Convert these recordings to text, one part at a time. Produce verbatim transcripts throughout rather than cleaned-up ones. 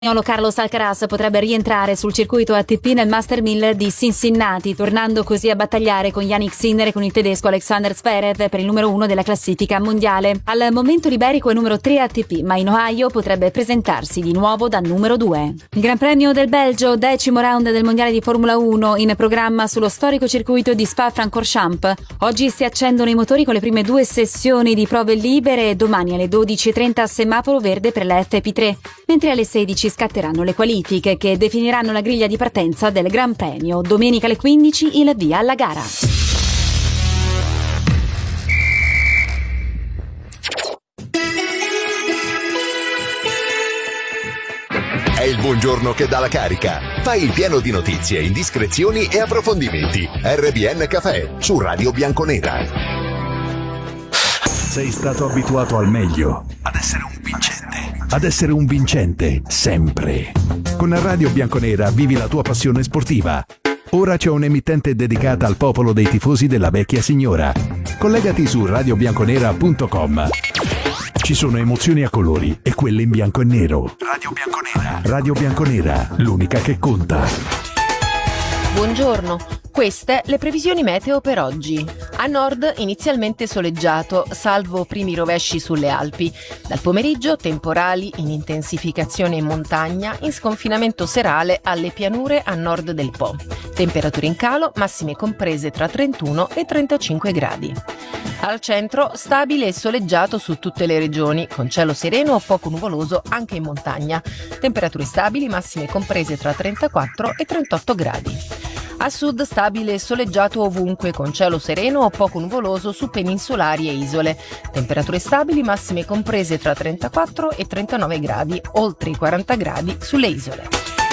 Carlos Alcaraz potrebbe rientrare sul circuito A T P nel Master mille di Cincinnati, tornando così a battagliare con Jannik Sinner e con il tedesco Alexander Zverev per il numero uno della classifica mondiale. Al momento l'iberico è numero tre A T P, ma in Ohio potrebbe presentarsi di nuovo da numero due. Il Gran Premio del Belgio, decimo round del mondiale di Formula uno, in programma sullo storico circuito di Spa-Francorchamps. Oggi si accendono i motori con le prime due sessioni di prove libere e domani alle dodici e trenta semaforo verde per la F P tre, mentre alle sedici scatteranno le qualifiche che definiranno la griglia di partenza del Gran Premio. Domenica alle quindici il via alla gara. È il buongiorno che dà la carica. Fai il pieno di notizie, indiscrezioni e approfondimenti. R B N Café su Radio Bianconera. Sei stato abituato al meglio, ad essere un vincente, ad essere un vincente sempre. Con Radio Bianconera vivi la tua passione sportiva. Ora c'è un'emittente dedicata al popolo dei tifosi della vecchia signora. Collegati su radio bianconera punto com. Ci sono emozioni a colori e quelle in bianco e nero. Radio Bianconera. Radio Bianconera, l'unica che conta. Buongiorno, queste le previsioni meteo per oggi. A nord inizialmente soleggiato, salvo primi rovesci sulle Alpi. Dal pomeriggio temporali in intensificazione in montagna, in sconfinamento serale alle pianure a nord del Po. Temperature in calo, massime comprese tra trentuno e trentacinque gradi. Al centro stabile e soleggiato su tutte le regioni, con cielo sereno o poco nuvoloso anche in montagna. Temperature stabili, massime comprese tra trentaquattro e trentotto gradi. A sud stabile e soleggiato ovunque, con cielo sereno o poco nuvoloso su peninsulari e isole. Temperature stabili, massime comprese tra trentaquattro e trentanove gradi, oltre i quaranta gradi sulle isole.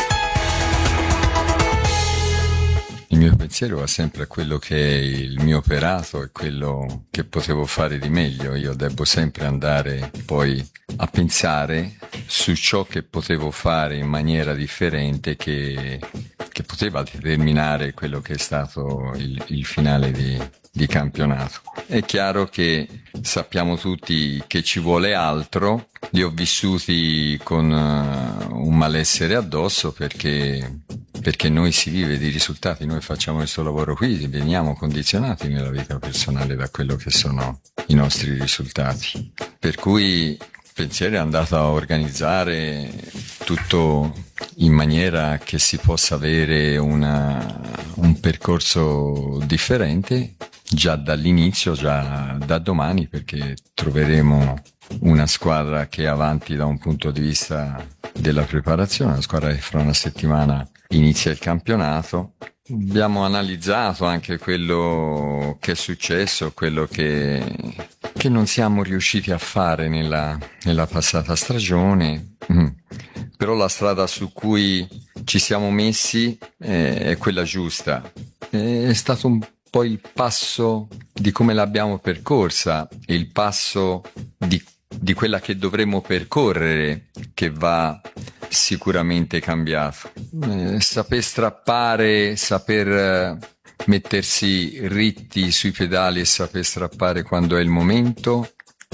Il mio pensiero va sempre a quello che è il mio operato e quello che potevo fare di meglio. Io devo sempre andare poi a pensare su ciò che potevo fare in maniera differente che, che poteva determinare quello che è stato il, il finale di, di campionato. È chiaro che sappiamo tutti che ci vuole altro. Li ho vissuti con uh, un malessere addosso perché... perché noi si vive di risultati, noi facciamo questo lavoro qui, veniamo condizionati nella vita personale da quello che sono i nostri risultati. Per cui il pensiero è andato a organizzare tutto in maniera che si possa avere una, un percorso differente già dall'inizio, già da domani, perché troveremo una squadra che è avanti da un punto di vista della preparazione, una squadra che fra una settimana inizia il campionato. Abbiamo analizzato anche quello che è successo, quello che, che non siamo riusciti a fare nella, nella passata stagione, mm. però la strada su cui ci siamo messi è, è quella giusta. È stato un po' il passo di come l'abbiamo percorsa e il passo di, di quella che dovremo percorrere che va sicuramente cambiato. Eh, saper strappare, saper eh, mettersi ritti sui pedali e saper strappare quando è il momento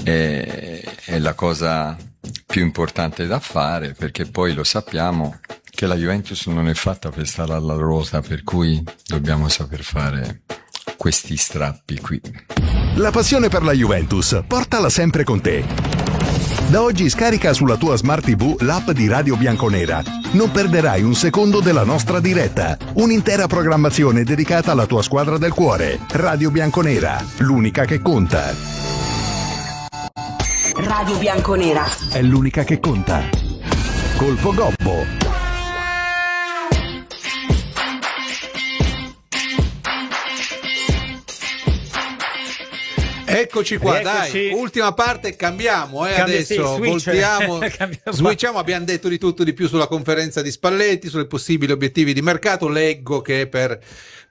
è, è la cosa più importante da fare, perché poi lo sappiamo che la Juventus non è fatta per stare alla ruota, per cui dobbiamo saper fare questi strappi qui. La passione per la Juventus, portala sempre con te. Da oggi scarica sulla tua Smart tivù l'app di Radio Bianconera. Non perderai un secondo della nostra diretta. Un'intera programmazione dedicata alla tua squadra del cuore. Radio Bianconera, l'unica che conta. Radio Bianconera è l'unica che conta. Colpo Gobbo. Eccoci qua, Rieccoci. Dai, ultima parte, cambiamo, eh, Cambia, adesso, sì, switch. voltiamo, Cambiamo. switchiamo, abbiamo detto di tutto di più sulla conferenza di Spalletti, sulle possibili obiettivi di mercato. Leggo che per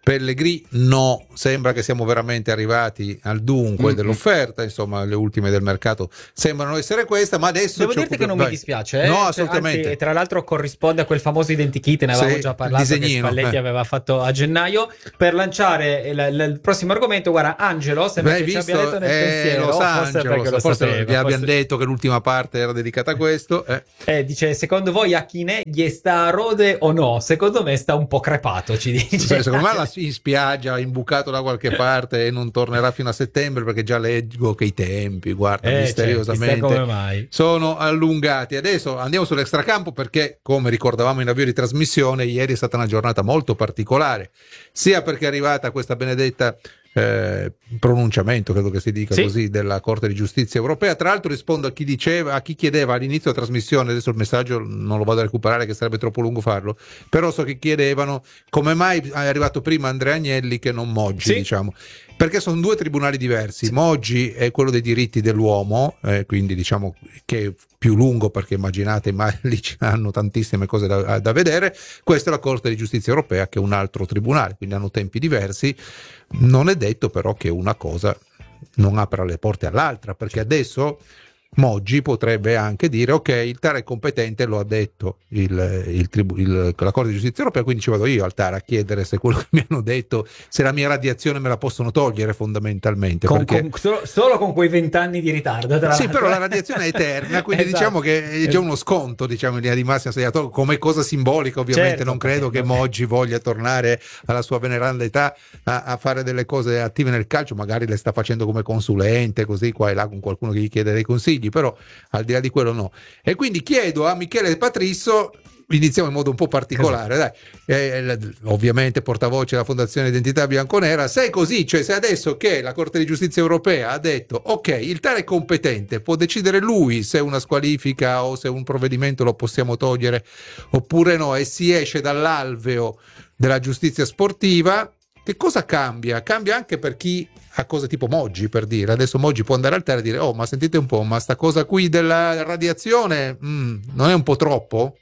Pellegrini no, sembra che siamo veramente arrivati al dunque mm-hmm. dell'offerta, insomma le ultime del mercato sembrano essere questa, ma adesso devo dirti che non vai. mi dispiace, eh? No, cioè, assolutamente. Anzi, tra l'altro corrisponde a quel famoso identikit, ne avevamo sì, già parlato, che Spalletti eh. aveva fatto a gennaio. Per lanciare il, il, il prossimo argomento, guarda, Angelo sembra Beh, che visto, ci abbia detto nel eh, pensiero, Los forse Angeles, perché lo forse sapeva, gli forse... abbiamo detto che l'ultima parte era dedicata a questo, eh. Eh, dice, secondo voi Akine gli sta a rode o no? Secondo me sta un po' crepato, ci dice. Sì, secondo me la, in spiaggia, imbucato da qualche parte e non tornerà fino a settembre, perché già leggo che i tempi, guarda, eh, misteriosamente cioè, come mai. sono allungati. Adesso andiamo sull'extracampo, perché come ricordavamo in avvio di trasmissione, ieri è stata una giornata molto particolare, sia perché è arrivata questa benedetta Eh, pronunciamento, credo che si dica sì. così, della Corte di Giustizia Europea. Tra l'altro rispondo a chi diceva, a chi chiedeva all'inizio della trasmissione, adesso il messaggio non lo vado a recuperare che sarebbe troppo lungo farlo, però so che chiedevano come mai è arrivato prima Andrea Agnelli che non Moggi, sì. diciamo, perché sono due tribunali diversi. Sì. Moggi è quello dei diritti dell'uomo, eh, quindi diciamo che è più lungo, perché immaginate, ma lì hanno tantissime cose da, da vedere. Questa è la Corte di Giustizia Europea, che è un altro tribunale, quindi hanno tempi diversi. Non è detto però che una cosa non apra le porte all'altra, perché adesso Moggi potrebbe anche dire ok, il TAR è competente, lo ha detto il, il tribu, il, la Corte di Giustizia Europea, quindi ci vado io al TAR a chiedere se quello che mi hanno detto, se la mia radiazione me la possono togliere, fondamentalmente, con, perché... con, solo, solo con quei vent'anni di ritardo, tra sì, l'altro. però la radiazione è eterna, quindi esatto. diciamo che è già uno sconto, diciamo, in linea di massima, come cosa simbolica. Ovviamente certo, non credo che Moggi voglia tornare alla sua veneranda età a, a fare delle cose attive nel calcio, magari le sta facendo come consulente, così qua e là con qualcuno che gli chiede dei consigli, però al di là di quello no. E quindi chiedo a Michele Patrisso, iniziamo in modo un po' particolare, dai. Eh, ovviamente portavoce della Fondazione Identità Bianconera, se è così, cioè se adesso che la Corte di Giustizia Europea ha detto ok, il TAR è competente, può decidere lui se una squalifica o se un provvedimento lo possiamo togliere oppure no, e si esce dall'alveo della giustizia sportiva, che cosa cambia? Cambia anche per chi ha cose tipo Moggi, per dire. Adesso Moggi può andare al TAR e dire oh, ma sentite un po', ma sta cosa qui della radiazione mm, non è un po' troppo?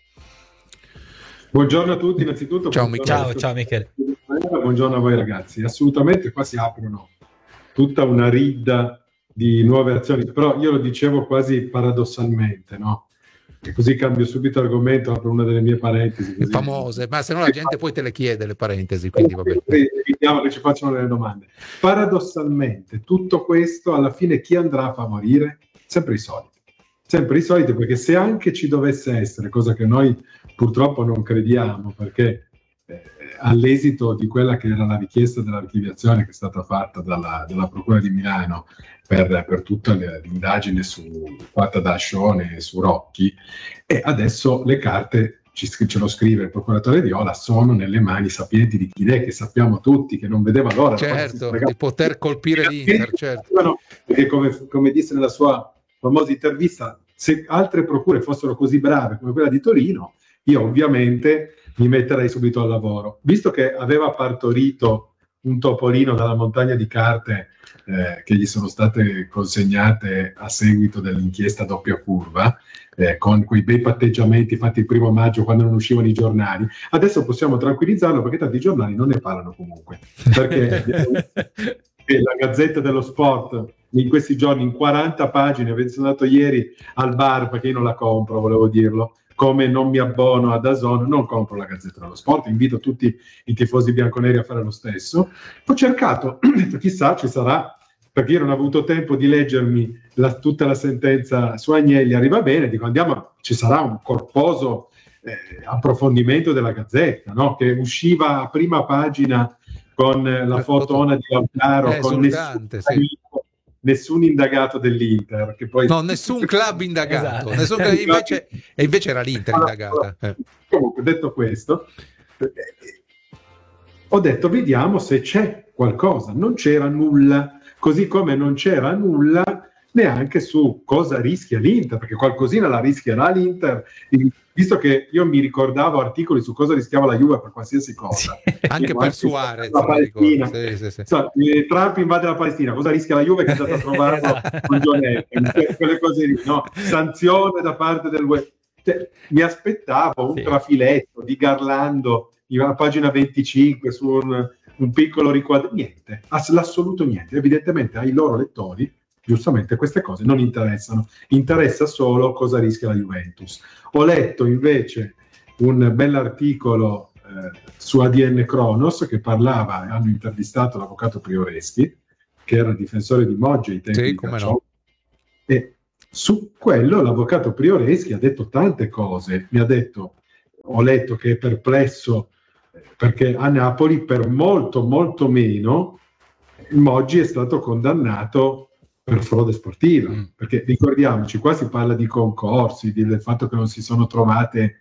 Buongiorno a tutti, innanzitutto. Ciao Michele. Ciao, ciao Michele. Buongiorno a voi ragazzi. Assolutamente qua si aprono tutta una ridda di nuove azioni, però io lo dicevo quasi paradossalmente, no? E così cambio subito argomento, apro una delle mie parentesi. Così. Famose, ma se no la gente poi te le chiede le parentesi, quindi va bene. Evitiamo che ci facciano delle domande. Paradossalmente, tutto questo alla fine chi andrà a favorire? Sempre i soliti. Sempre i soliti, perché se anche ci dovesse essere, cosa che noi purtroppo non crediamo, perché eh, all'esito di quella che era la richiesta dell'archiviazione che è stata fatta dalla, dalla Procura di Milano per, per tutta l'indagine su, fatta da Ascione e su Rocchi, e adesso le carte, ci, ce lo scrive il procuratore Viola, sono nelle mani sapienti di chi è, che sappiamo tutti, che non vedeva l'ora certo, di poter colpire l'Inter, certo. Perché come, come disse nella sua famosa intervista, se altre procure fossero così brave come quella di Torino, io ovviamente mi metterei subito al lavoro. Visto che aveva partorito un topolino dalla montagna di carte eh, che gli sono state consegnate a seguito dell'inchiesta doppia curva, eh, con quei bei patteggiamenti fatti il primo maggio quando non uscivano i giornali, adesso possiamo tranquillizzarlo, perché tanti giornali non ne parlano comunque, perché la Gazzetta dello Sport in questi giorni in quaranta pagine, sono andato ieri al bar perché io non la compro, volevo dirlo, come non mi abbono ad DAZN, non compro la Gazzetta dello Sport, invito tutti i tifosi bianconeri a fare lo stesso. Ho cercato, chissà ci sarà, perché io non ho avuto tempo di leggermi la, tutta la sentenza su Agnelli, arriva bene, dico andiamo, ci sarà un corposo eh, approfondimento della Gazzetta, no? Che usciva a prima pagina con la, la fotona di Lautaro, con nessun, sì. nessun indagato dell'Inter, che poi... no, nessun club indagato, esatto. nessun club, invece, e invece era l'Inter indagata. Eh. Comunque, detto questo, eh, ho detto vediamo se c'è qualcosa. Non c'era nulla, così come non c'era nulla neanche su cosa rischia l'Inter, perché qualcosina la rischierà l'Inter, visto che io mi ricordavo articoli su cosa rischiava la Juve per qualsiasi cosa. Sì, anche per Suarez. La Palestina. Sì, sì, sì. So, Trump invade la Palestina, cosa rischia la Juve che è andata a trovarlo con John Evans, quelle cose lì, no? Sanzione da parte del web. Cioè, mi aspettavo un sì. trafiletto di Garlando a pagina venticinque su un, un piccolo riquadro, niente, ass- l'assoluto niente. Evidentemente ai loro lettori, giustamente, queste cose non interessano, interessa solo cosa rischia la Juventus. Ho letto invece un bell'articolo eh, su A D N Kronos che parlava, hanno intervistato l'avvocato Prioreschi, che era il difensore di Moggi ai tempi sì, di come Cacciò, no. e su quello l'avvocato Prioreschi ha detto tante cose. Mi ha detto, ho letto che è perplesso perché a Napoli per molto molto meno Moggi è stato condannato per frode sportiva, mm. perché ricordiamoci, qua si parla di concorsi, di, del fatto che non si sono trovate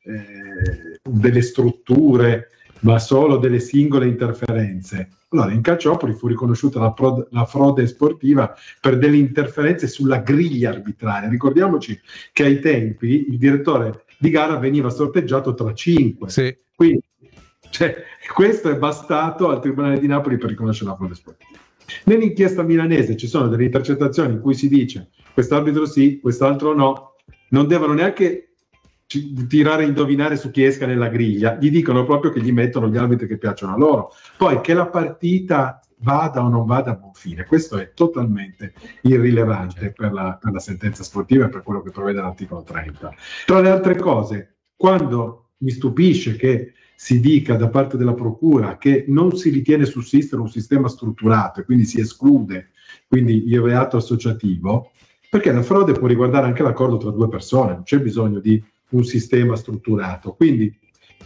eh, delle strutture, ma solo delle singole interferenze. Allora, in Calciopoli fu riconosciuta la, prod- la frode sportiva per delle interferenze sulla griglia arbitrale. Ricordiamoci che ai tempi il direttore di gara veniva sorteggiato tra cinque. Sì. Quindi, cioè, questo è bastato al Tribunale di Napoli per riconoscere la frode sportiva. Nell'inchiesta milanese ci sono delle intercettazioni in cui si dice quest'arbitro sì, quest'altro no, non devono neanche tirare a indovinare su chi esca nella griglia, gli dicono proprio che gli mettono gli arbitri che piacciono a loro. Poi che la partita vada o non vada a buon fine, questo è totalmente irrilevante per la, per la sentenza sportiva e per quello che prevede l'articolo trenta. Tra le altre cose, quando mi stupisce che si dica da parte della procura che non si ritiene sussistere un sistema strutturato e quindi si esclude quindi il reato associativo, perché la frode può riguardare anche l'accordo tra due persone, non c'è bisogno di un sistema strutturato. Quindi,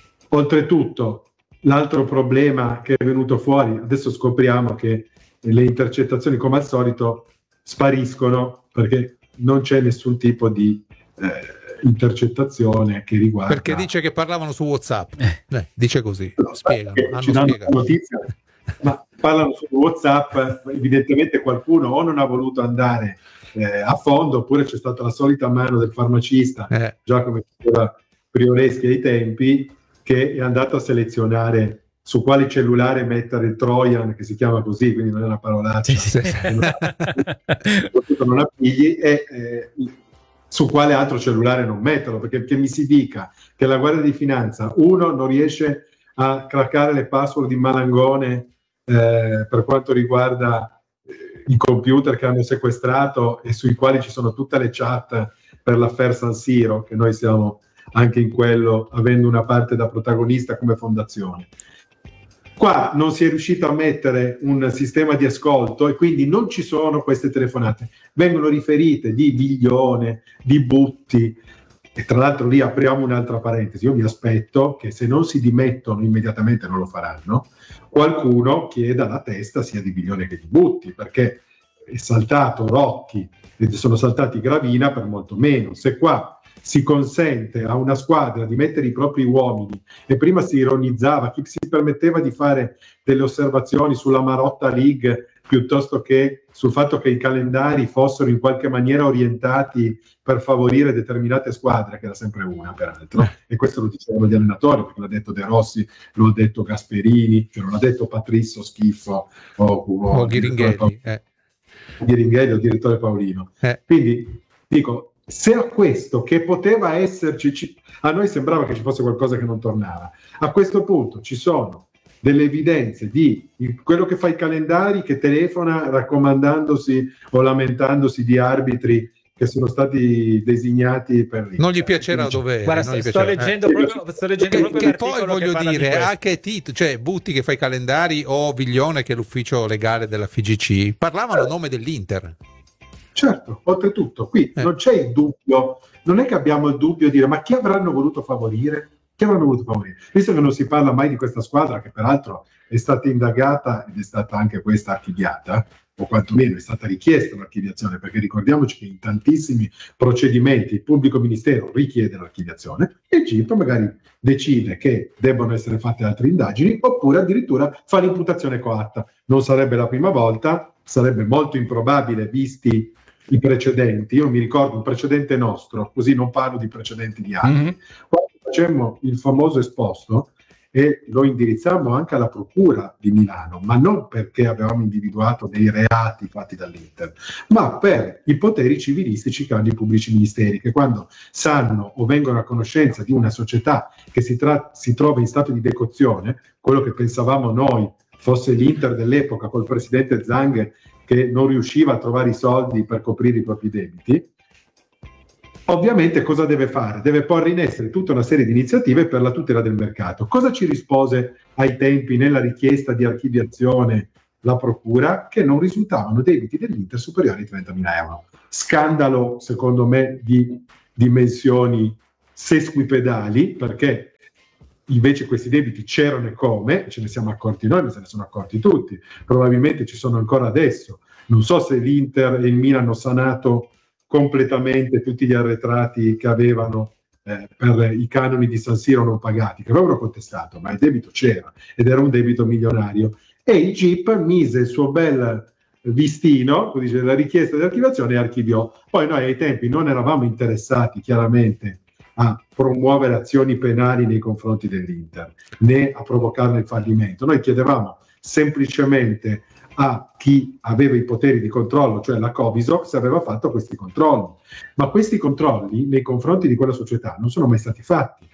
oltretutto, l'altro problema che è venuto fuori, adesso scopriamo che le intercettazioni, come al solito, spariscono perché non c'è nessun tipo di eh, intercettazione che riguarda... Perché dice che parlavano su WhatsApp. Eh, dice così, no, spiegano, hanno ci danno spiegato. Notizia, ma parlano su WhatsApp, evidentemente qualcuno o non ha voluto andare Eh, a fondo, oppure c'è stata la solita mano del farmacista, eh. già come diceva Prioreschi ai tempi, che è andato a selezionare su quale cellulare mettere il Trojan, che si chiama così, quindi non è una parolaccia, sì, sì. soprattutto non ha figli, e eh, su quale altro cellulare non metterlo, perché che mi si dica che la Guardia di Finanza, uno, non riesce a craccare le password di Malangone eh, per quanto riguarda i computer che hanno sequestrato e sui quali ci sono tutte le chat per l'affair San Siro, che noi siamo anche in quello, avendo una parte da protagonista come fondazione. Qua non si è riuscito a mettere un sistema di ascolto e quindi non ci sono queste telefonate. Vengono riferite di Viglione, di Butti, e tra l'altro lì apriamo un'altra parentesi. Io mi aspetto che se non si dimettono immediatamente, non lo faranno, qualcuno chieda la testa sia di Viglione che di Butti, perché è saltato Rocchi e sono saltati Gravina per molto meno. Se qua si consente a una squadra di mettere i propri uomini, e prima si ironizzava, chi si permetteva di fare delle osservazioni sulla Marotta League piuttosto che sul fatto che i calendari fossero in qualche maniera orientati per favorire determinate squadre, che era sempre una peraltro, e questo lo dicevano gli allenatori, perché l'ha detto De Rossi, lo ha detto Gasperini, cioè non l'ha detto Patrizio Schifo o, o, o Ghiringhelli, eh. Ghiringhelli o il direttore Paolino. Eh. Quindi dico, se a questo che poteva esserci, ci, a noi sembrava che ci fosse qualcosa che non tornava, a questo punto ci sono delle evidenze di quello che fa i calendari, che telefona raccomandandosi o lamentandosi di arbitri che sono stati designati per lì. Non gli piacerà dov'è. Guarda, non gli sto, leggendo eh. proprio, sto leggendo proprio che poi voglio che dire a che titolo, cioè Butti che fa i calendari o Viglione che è l'ufficio legale della F G C parlavano a nome dell'Inter. Certo, oltretutto qui eh. non c'è il dubbio, non è che abbiamo il dubbio di dire ma chi avranno voluto favorire? Chi avranno voluto favorire? Visto che non si parla mai di questa squadra, che peraltro è stata indagata ed è stata anche questa archiviata, o quantomeno è stata richiesta l'archiviazione, perché ricordiamoci che in tantissimi procedimenti il pubblico ministero richiede l'archiviazione e il G I P magari decide che debbono essere fatte altre indagini, oppure addirittura fa l'imputazione coatta. Non sarebbe la prima volta, sarebbe molto improbabile visti i precedenti. Io mi ricordo un precedente nostro, così non parlo di precedenti di altri. Mm-hmm. Quando facemmo il famoso esposto e lo indirizzammo anche alla procura di Milano, ma non perché avevamo individuato dei reati fatti dall'Inter, ma per i poteri civilistici che hanno i pubblici ministeri, che quando sanno o vengono a conoscenza di una società che si, tra- si trova in stato di decozione, quello che pensavamo noi fosse l'Inter dell'epoca col presidente Zhang che non riusciva a trovare i soldi per coprire i propri debiti, ovviamente cosa deve fare? Deve porre in essere tutta una serie di iniziative per la tutela del mercato. Cosa ci rispose ai tempi nella richiesta di archiviazione la procura? Che non risultavano debiti dell'Inter superiori ai trentamila euro. Scandalo, secondo me, di dimensioni sesquipedali, perché invece questi debiti c'erano e come, ce ne siamo accorti noi, ma se ne sono accorti tutti, probabilmente ci sono ancora adesso. Non so se l'Inter e il Milan hanno sanato completamente tutti gli arretrati che avevano eh, per i canoni di San Siro non pagati, che avevano contestato, ma il debito c'era ed era un debito milionario. E il G I P mise il suo bel vistino, così dice, la richiesta di archiviazione e archiviò. Poi noi ai tempi non eravamo interessati chiaramente a promuovere azioni penali nei confronti dell'Inter, né a provocarne il fallimento. Noi chiedevamo semplicemente a chi aveva i poteri di controllo, cioè la Covisoc, se aveva fatto questi controlli. Ma questi controlli nei confronti di quella società non sono mai stati fatti.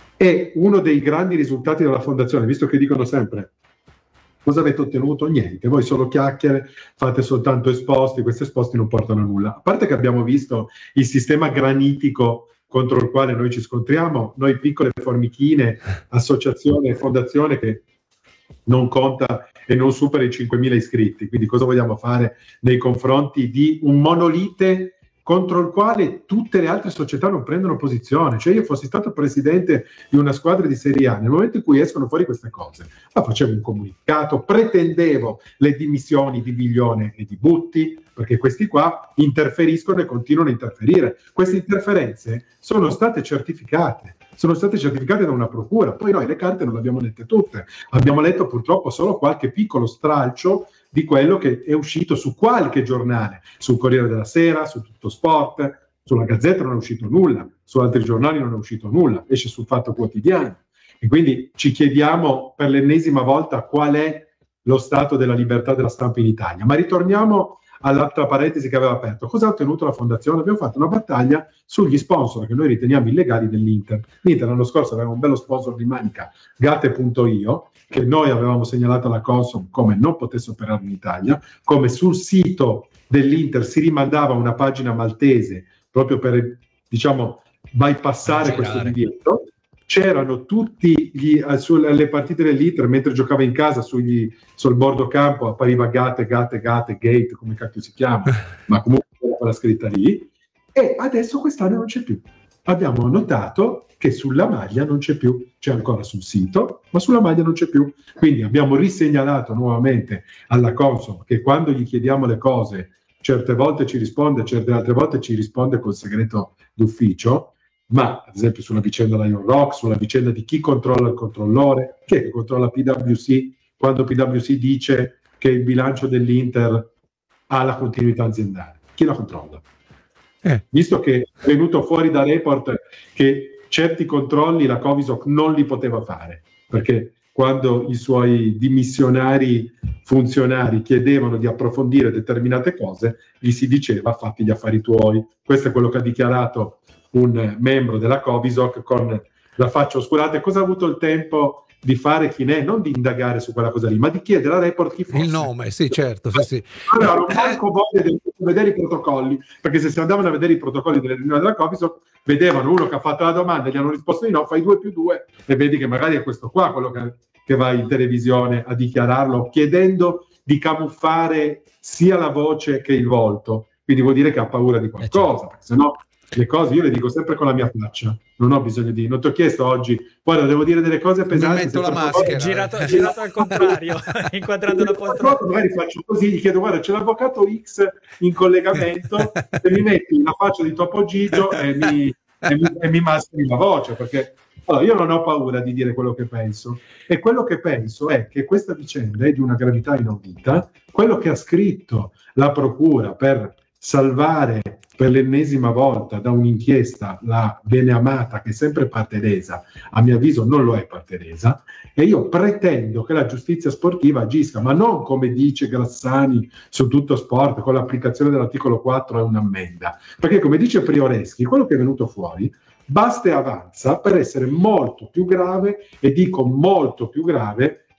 E uno dei grandi risultati della fondazione, visto che dicono sempre cosa avete ottenuto? Niente, voi solo chiacchiere, fate soltanto esposti, questi esposti non portano a nulla. A parte che abbiamo visto il sistema granitico contro il quale noi ci scontriamo, noi piccole formichine, associazione e fondazione che non conta e non supera i cinquemila iscritti. Quindi cosa vogliamo fare nei confronti di un monolite contro il quale tutte le altre società non prendono posizione? Cioè io fossi stato presidente di una squadra di Serie A, nel momento in cui escono fuori queste cose, ma facevo un comunicato, pretendevo le dimissioni di Viglione e di Butti, perché questi qua interferiscono e continuano a interferire. Queste interferenze sono state certificate, sono state certificate da una procura. Poi noi le carte non le abbiamo lette tutte, abbiamo letto purtroppo solo qualche piccolo stralcio di quello che è uscito su qualche giornale, sul Corriere della Sera, su Tutto Sport, sulla Gazzetta non è uscito nulla, su altri giornali non è uscito nulla, esce sul Fatto Quotidiano. E quindi ci chiediamo per l'ennesima volta qual è lo stato della libertà della stampa in Italia. Ma ritorniamo all'altra parentesi che aveva aperto. Cosa ha ottenuto la fondazione? Abbiamo fatto una battaglia sugli sponsor che noi riteniamo illegali dell'Inter. L'Inter l'anno scorso aveva un bello sponsor di manica, Gatte punto io, che noi avevamo segnalato alla Consob come non potesse operare in Italia, come sul sito dell'Inter si rimandava una pagina maltese proprio per, diciamo, bypassare questo divieto. C'erano tutti gli, sulle partite dell'Inter, mentre giocava in casa sugli, sul bordo campo appariva Gatte, Gatte, Gatte, Gate, come cacchio si chiama, ma comunque era quella scritta lì. E adesso quest'anno non c'è più. Abbiamo notato che sulla maglia non c'è più, c'è ancora sul sito, ma sulla maglia non c'è più. Quindi abbiamo risegnalato nuovamente alla Consob che quando gli chiediamo le cose certe volte ci risponde, certe altre volte ci risponde col segreto d'ufficio. Ma ad esempio sulla vicenda Lion Rock, sulla vicenda di chi controlla il controllore, chi è che controlla P W C quando P W C dice che il bilancio dell'Inter ha la continuità aziendale? Chi la controlla? Eh. Visto che è venuto fuori da report che certi controlli la Covisoc non li poteva fare, perché quando i suoi dimissionari funzionari chiedevano di approfondire determinate cose, gli si diceva fatti gli affari tuoi. Questo è quello che ha dichiarato un membro della Covisoc con la faccia oscurata. E cosa ha avuto il tempo di fare chi ne è? Non di indagare su quella cosa lì, ma di chiedere a report chi fosse. Il nome, sì, certo. Sì, sì. Allora, non manco voglia di vedere i protocolli, perché se si andavano a vedere i protocolli delle riunioni della Covisoc, vedevano uno che ha fatto la domanda e gli hanno risposto di no, fai due più due, e vedi che magari è questo qua quello che, che va in televisione a dichiararlo, chiedendo di camuffare sia la voce che il volto. Quindi vuol dire che ha paura di qualcosa, perché se no le cose io le dico sempre con la mia faccia, non ho bisogno di, non ti ho chiesto oggi, guarda, devo dire delle cose pesanti, mi metto la maschera, girato, girato al contrario, inquadrando la poltrona, magari faccio così, gli chiedo guarda c'è l'avvocato X in collegamento, e mi metti la faccia di Topo Gigio e mi, e mi, e mi mascheri la voce, perché allora io non ho paura di dire quello che penso, e quello che penso è che questa vicenda è di una gravità inaudita. Quello che ha scritto la procura per salvare per l'ennesima volta da un'inchiesta la beneamata, che è sempre parte lesa, a mio avviso non lo è parte lesa, e io pretendo che la giustizia sportiva agisca, ma non come dice Grassani su Tutto Sport, con l'applicazione dell'articolo quattro è un'ammenda, perché come dice Prioreschi, quello che è venuto fuori basta e avanza per essere molto più grave, e dico molto più grave,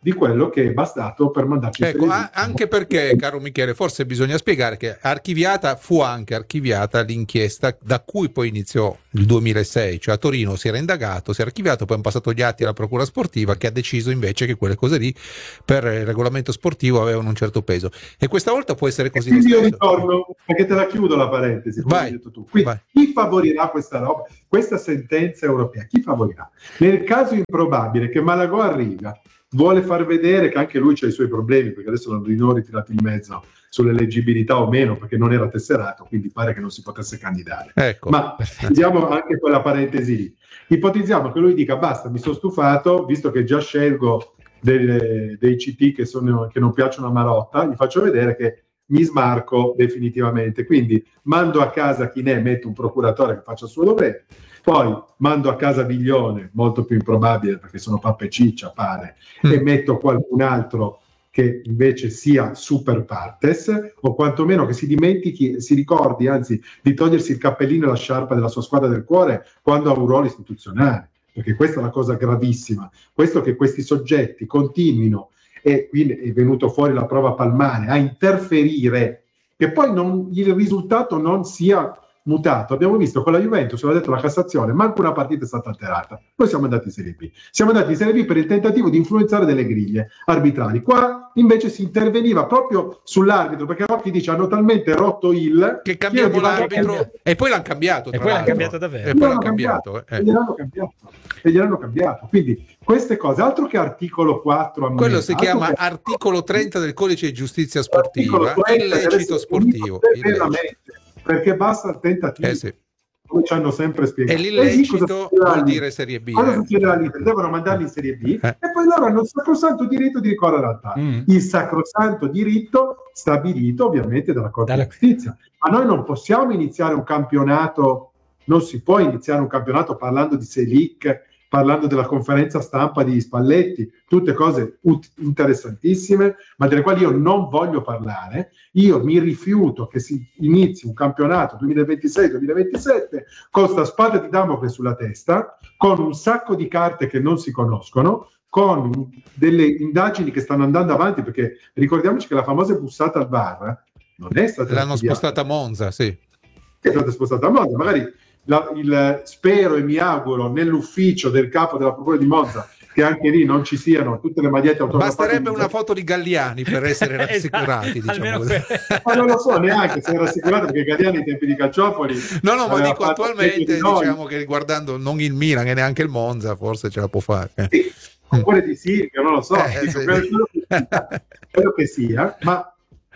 di quello che è bastato per mandarci in Ecco, Serie a- B. anche perché, caro Michele, forse bisogna spiegare che archiviata fu anche archiviata l'inchiesta da cui poi iniziò il duemilasei, cioè a Torino si era indagato, si era archiviato, poi hanno passato gli atti alla procura sportiva che ha deciso invece che quelle cose lì per il regolamento sportivo avevano un certo peso, e questa volta può essere così. Quindi lo io stesso. ritorno, perché te la chiudo la parentesi, come Vai, hai detto tu. Quindi vai. chi favorirà questa roba, questa sentenza europea? Chi favorirà? Nel caso improbabile che Malagò arriva, vuole far vedere che anche lui c'ha i suoi problemi, perché adesso l'hanno di nuovo ritirato in mezzo sull'eleggibilità o meno, perché non era tesserato, quindi pare che non si potesse candidare. Ecco. Ma usiamo anche quella parentesi lì. Ipotizziamo che lui dica basta, mi sono stufato, visto che già scelgo delle- dei C T che, sono, che non piacciono a Marotta, gli faccio vedere che mi smarco definitivamente. Quindi mando a casa Chinè, metto un procuratore che faccia il suo dovere, poi mando a casa Biglione, molto più improbabile perché sono pappe ciccia, pare, Mm. e metto qualcun altro che invece sia super partes, o quantomeno che si dimentichi, si ricordi anzi di togliersi il cappellino e la sciarpa della sua squadra del cuore quando ha un ruolo istituzionale, perché questa è la cosa gravissima, questo che questi soggetti continuino, e qui è venuto fuori la prova palmare, a interferire, che poi non, il risultato non sia mutato. Abbiamo visto con la Juventus, l'ha detto la Cassazione, manco una partita è stata alterata. Noi siamo andati in Serie B. Siamo andati in Serie B per il tentativo di influenzare delle griglie arbitrali. Qua invece si interveniva proprio sull'arbitro, perché Rocchi dice hanno talmente rotto il... Che cambiamo io vado a l'arbitro cambiare. e poi l'hanno cambiato. E tra poi l'hanno l'altro. cambiato davvero. E poi l'hanno Gliel'hanno cambiato. eh. E gliel'hanno cambiato. E gliel'hanno cambiato. Quindi queste cose, altro che articolo quattro... a Quello si altro chiama che- articolo trenta del codice di giustizia sportiva, Articolo trenta, illecito adesso sportivo. finito illecito. veramente, perché basta il tentativo, Eh sì. come ci hanno sempre spiegato. E E lì cosa l'illecito succederà vuol lì? dire Serie B. Cosa eh. succederà lì? Devono mandarli in Serie B Eh. e poi loro hanno il sacrosanto diritto di ricorrere al T A R. Mm. Il sacrosanto diritto stabilito ovviamente dalla Corte Dalla- di Giustizia. Ma noi non possiamo iniziare un campionato, non si può iniziare un campionato parlando di Selic, parlando della conferenza stampa di Spalletti, tutte cose ut- interessantissime, ma delle quali io non voglio parlare. Io mi rifiuto che si inizi un campionato duemilaventisei duemilaventisette con sta spada di Damocle sulla testa, con un sacco di carte che non si conoscono, con delle indagini che stanno andando avanti, perché ricordiamoci che la famosa bussata al V A R non è stata L'hanno archiviata. spostata a Monza, sì. È stata spostata a Monza, magari la- il, spero e mi auguro nell'ufficio del capo della procura di Monza che anche lì non ci siano tutte le magliette autografate. Basterebbe di- una foto di Galliani per essere rassicurati, Esatto, diciamo almeno così. per- Ma non lo so neanche se era rassicurato, perché Galliani ai tempi di Calciopoli No, no, ma aveva dico fatto attualmente, di noi. diciamo che riguardando non il Milan e neanche il Monza, forse ce la può fare. eh. Sì, oppure di Silvio, non lo so, Eh, dico, sì. quello, che sia, quello che sia, ma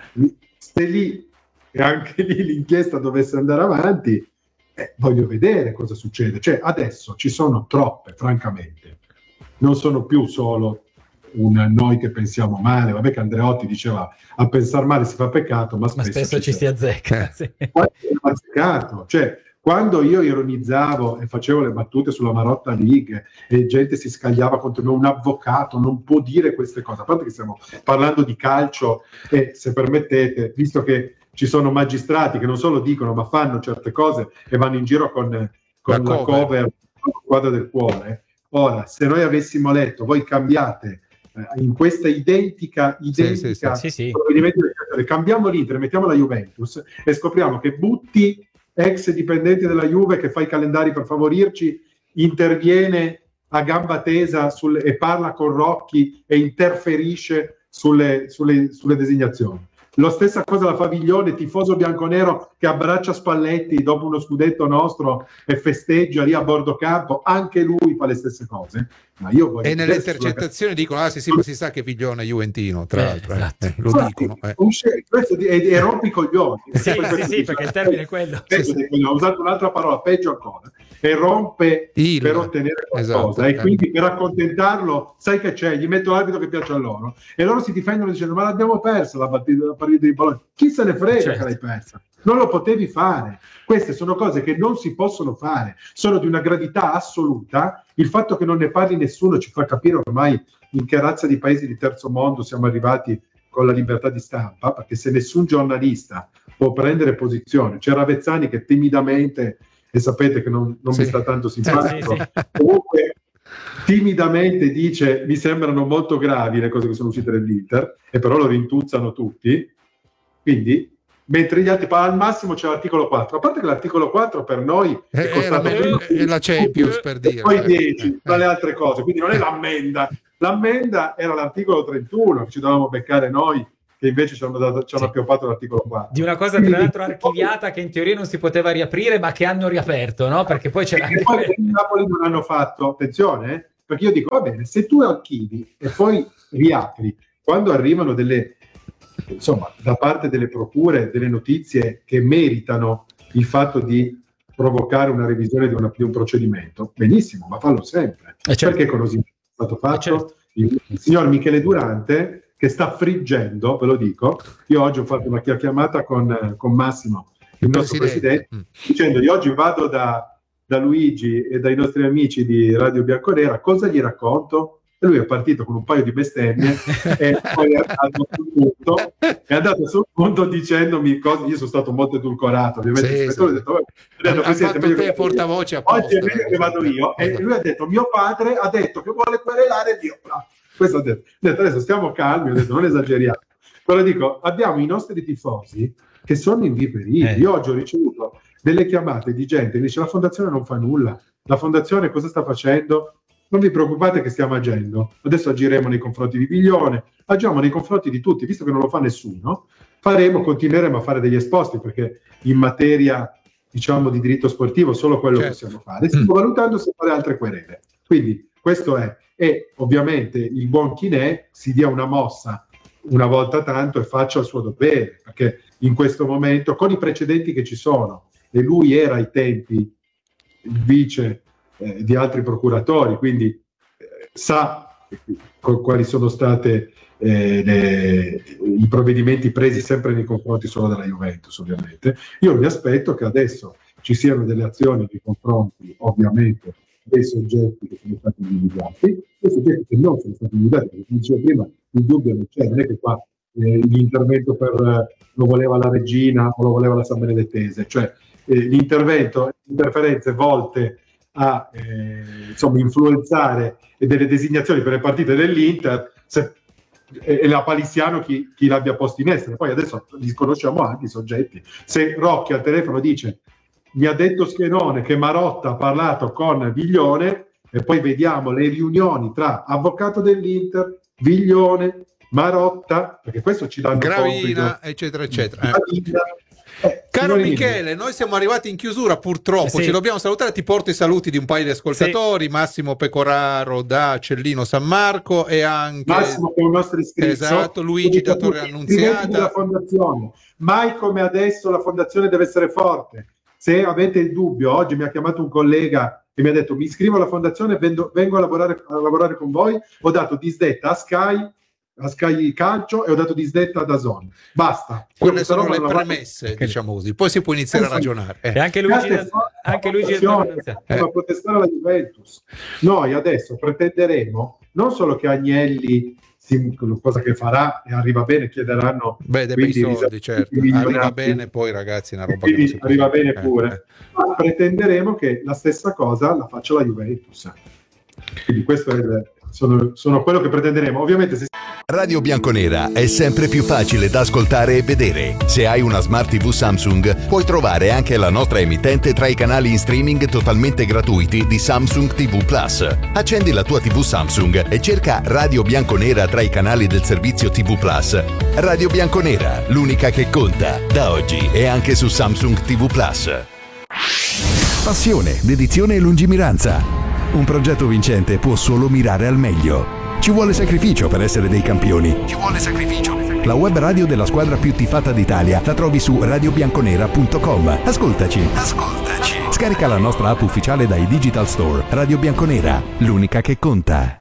se lì e anche lì l'inchiesta dovesse andare avanti, eh, voglio vedere cosa succede. Cioè adesso ci sono troppe, francamente, non sono più solo un noi che pensiamo male, vabbè che Andreotti diceva a pensare male si fa peccato, ma spesso, Ma spesso ci si azzecca. Sì. Poi è azzeccato. Cioè, quando io ironizzavo e facevo le battute sulla Marotta League e gente si scagliava contro me, un avvocato non può dire queste cose, a parte che stiamo parlando di calcio e, se permettete, visto che ci sono magistrati che non solo dicono ma fanno certe cose e vanno in giro con, con La la, cover. cover, con la squadra del cuore. Ora, se noi avessimo letto, voi cambiate eh, in questa identica, identica sì, sì, sì. provvedimento del calciatore, cambiamo l'Inter, mettiamo la Juventus e scopriamo che Butti, ex dipendente della Juve che fa i calendari per favorirci, interviene a gamba tesa sul, e parla con Rocchi e interferisce sulle, sulle, sulle designazioni. Lo stessa cosa la fa Viglione, tifoso bianconero che abbraccia Spalletti dopo uno scudetto nostro e festeggia lì a bordo campo, anche lui fa le stesse cose. Ma io voglio E nelle vedere sulla- intercettazioni dicono: ah sì, sì, ma si sa che Viglione è juventino, tra Eh, l'altro. eh. esatto. Eh, lo Infatti, dicono. eh. un sce- questo di- e, e rompi i coglioni. Sì, sì, Questo sì, dice- perché il termine è quello. peggio di quello, ho usato un'altra parola, peggio ancora, e rompe Il. per ottenere qualcosa, Esatto, e eh. quindi per accontentarlo, sai che c'è, gli metto l'arbitro che piace a loro, e loro si difendono dicendo ma l'abbiamo persa la partita, la partita di Bologna, chi se ne frega Certo. che l'hai persa, non lo potevi fare. Queste sono cose che non si possono fare, sono di una gravità assoluta. Il fatto che non ne parli nessuno ci fa capire ormai in che razza di paesi di terzo mondo siamo arrivati con la libertà di stampa, perché se nessun giornalista può prendere posizione, c'era Avezzani che timidamente, e sapete che non, non Sì. mi sta tanto simpatico, Sì, sì. comunque timidamente dice mi sembrano molto gravi le cose che sono uscite dall'Inter, e però lo rintuzzano tutti, quindi mentre gli altri al massimo c'è l'articolo quattro, a parte che l'articolo quattro per noi è, è, costato è, la, è la Champions, per dire, poi dieci tra le altre cose, quindi non è l'ammenda, l'ammenda era l'articolo trentuno che ci dovevamo beccare noi, che invece ci hanno, dato, ci hanno sì. appioppato l'articolo quattro di una cosa tra l'altro archiviata che in teoria non si poteva riaprire ma che hanno riaperto, no? Perché poi c'era anche poi in Napoli non hanno fatto, attenzione, eh? Perché io dico va bene, se tu archivi e poi riapri, quando arrivano delle, insomma, da parte delle procure, delle notizie che meritano il fatto di provocare una revisione di, una, di un procedimento, benissimo, ma fallo sempre. Eh certo. Perché così è stato fatto? Eh certo. il, il signor Michele Durante, che sta friggendo, ve lo dico, io oggi ho fatto una chiacchierata con, con Massimo, il, il nostro presidente, presidente mm. dicendogli oggi vado da, da Luigi e dai nostri amici di Radio Bianconera, cosa gli racconto? E lui è partito con un paio di bestemmie e poi è andato sul punto, è andato sul punto dicendomi cose. Io sono stato molto edulcorato, ovviamente. Sì, sì. Ho detto, ho detto, ha fatto te portavoce apposta. Oggi è meglio che vado io. E lui ha detto, mio padre ha detto che vuole querelare Dio. Questo ha detto. Ho detto, adesso stiamo calmi, ho detto, non esageriamo. Però dico, abbiamo i nostri tifosi che sono inviperiti. Eh. Io oggi ho ricevuto delle chiamate di gente che dice, la fondazione non fa nulla. La fondazione cosa sta facendo? Non vi preoccupate che stiamo agendo. Adesso agiremo nei confronti di Viglione, agiamo nei confronti di tutti, visto che non lo fa nessuno, faremo, continueremo a fare degli esposti, perché in materia, diciamo, di diritto sportivo solo quello certo. possiamo fare. Stiamo mm. valutando se fare altre querele. Quindi questo è. E ovviamente il buon Chinè si dia una mossa una volta tanto e faccia il suo dovere, perché in questo momento, con i precedenti che ci sono, e lui era ai tempi il vice Eh, di altri procuratori, quindi eh, sa co- quali sono state eh, le, i provvedimenti presi sempre nei confronti solo della Juventus, ovviamente. Io mi aspetto che adesso ci siano delle azioni nei confronti, ovviamente, dei soggetti che sono stati individuati, dei soggetti che non sono stati individuati, come dicevo prima, il dubbio non c'è, non è che qua eh, l'intervento per eh, lo voleva la regina o lo voleva la San Benedettese, cioè eh, l'intervento, interferenze volte a eh, insomma influenzare delle designazioni per le partite dell'Inter, se, e, e la Palissiano chi, chi l'abbia posto in essere. Poi adesso li conosciamo anche i soggetti. Se Rocchi al telefono dice mi ha detto Schenone che Marotta ha parlato con Viglione, e poi vediamo le riunioni tra avvocato dell'Inter, Viglione, Marotta, perché questo ci danno Gravina, compito, eccetera eccetera eh. Eh, Caro Michele, noi siamo arrivati in chiusura purtroppo, sì. Ci dobbiamo salutare, ti porto i saluti di un paio di ascoltatori, sì. Massimo Pecoraro da Cellino San Marco e anche Massimo che è un nostro iscritto, esatto, Luigi da Torre Annunziata. La fondazione. Mai come adesso la fondazione deve essere forte. Se avete il dubbio, oggi mi ha chiamato un collega e mi ha detto mi iscrivo alla fondazione, vengo, vengo a, lavorare, a lavorare con voi, ho dato disdetta a Sky, a Sky Calcio e ho dato disdetta da Zone. Basta. Quelle sono le premesse, va... diciamo così. Poi si può iniziare a ragionare. Eh. E anche Luigi, da, anche Luigi da eh. a protestare la Juventus. Noi adesso pretenderemo non solo che Agnelli, si, cosa che farà e arriva bene, chiederanno beh, dei bei soldi, certo. Arriva bene, poi ragazzi, una roba che non si può arriva bene pure. Eh. Ma pretenderemo che la stessa cosa la faccia la Juventus. Quindi questo è il, sono, sono quello che pretenderemo. Ovviamente se Radio Bianconera è sempre più facile da ascoltare e vedere. Se hai una Smart tivù Samsung, puoi trovare anche la nostra emittente tra i canali in streaming totalmente gratuiti di Samsung tivù Plus. Accendi la tua tivù Samsung e cerca Radio Bianconera tra i canali del servizio tivù Plus. Radio Bianconera, l'unica che conta, da oggi e anche su Samsung tivù Plus. Passione, dedizione e lungimiranza. Un progetto vincente può solo mirare al meglio. Ci vuole sacrificio per essere dei campioni. Ci vuole sacrificio. La web radio della squadra più tifata d'Italia la trovi su radio bianconera punto com. Ascoltaci. Ascoltaci. Scarica la nostra app ufficiale dai Digital Store. Radio Bianconera, l'unica che conta.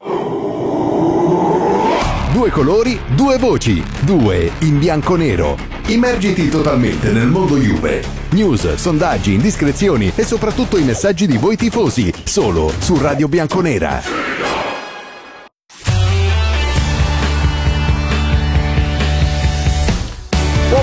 Due colori, due voci, due in bianco-nero. Immergiti totalmente nel mondo Juve. News, sondaggi, indiscrezioni e soprattutto i messaggi di voi tifosi. Solo su Radio Bianconera.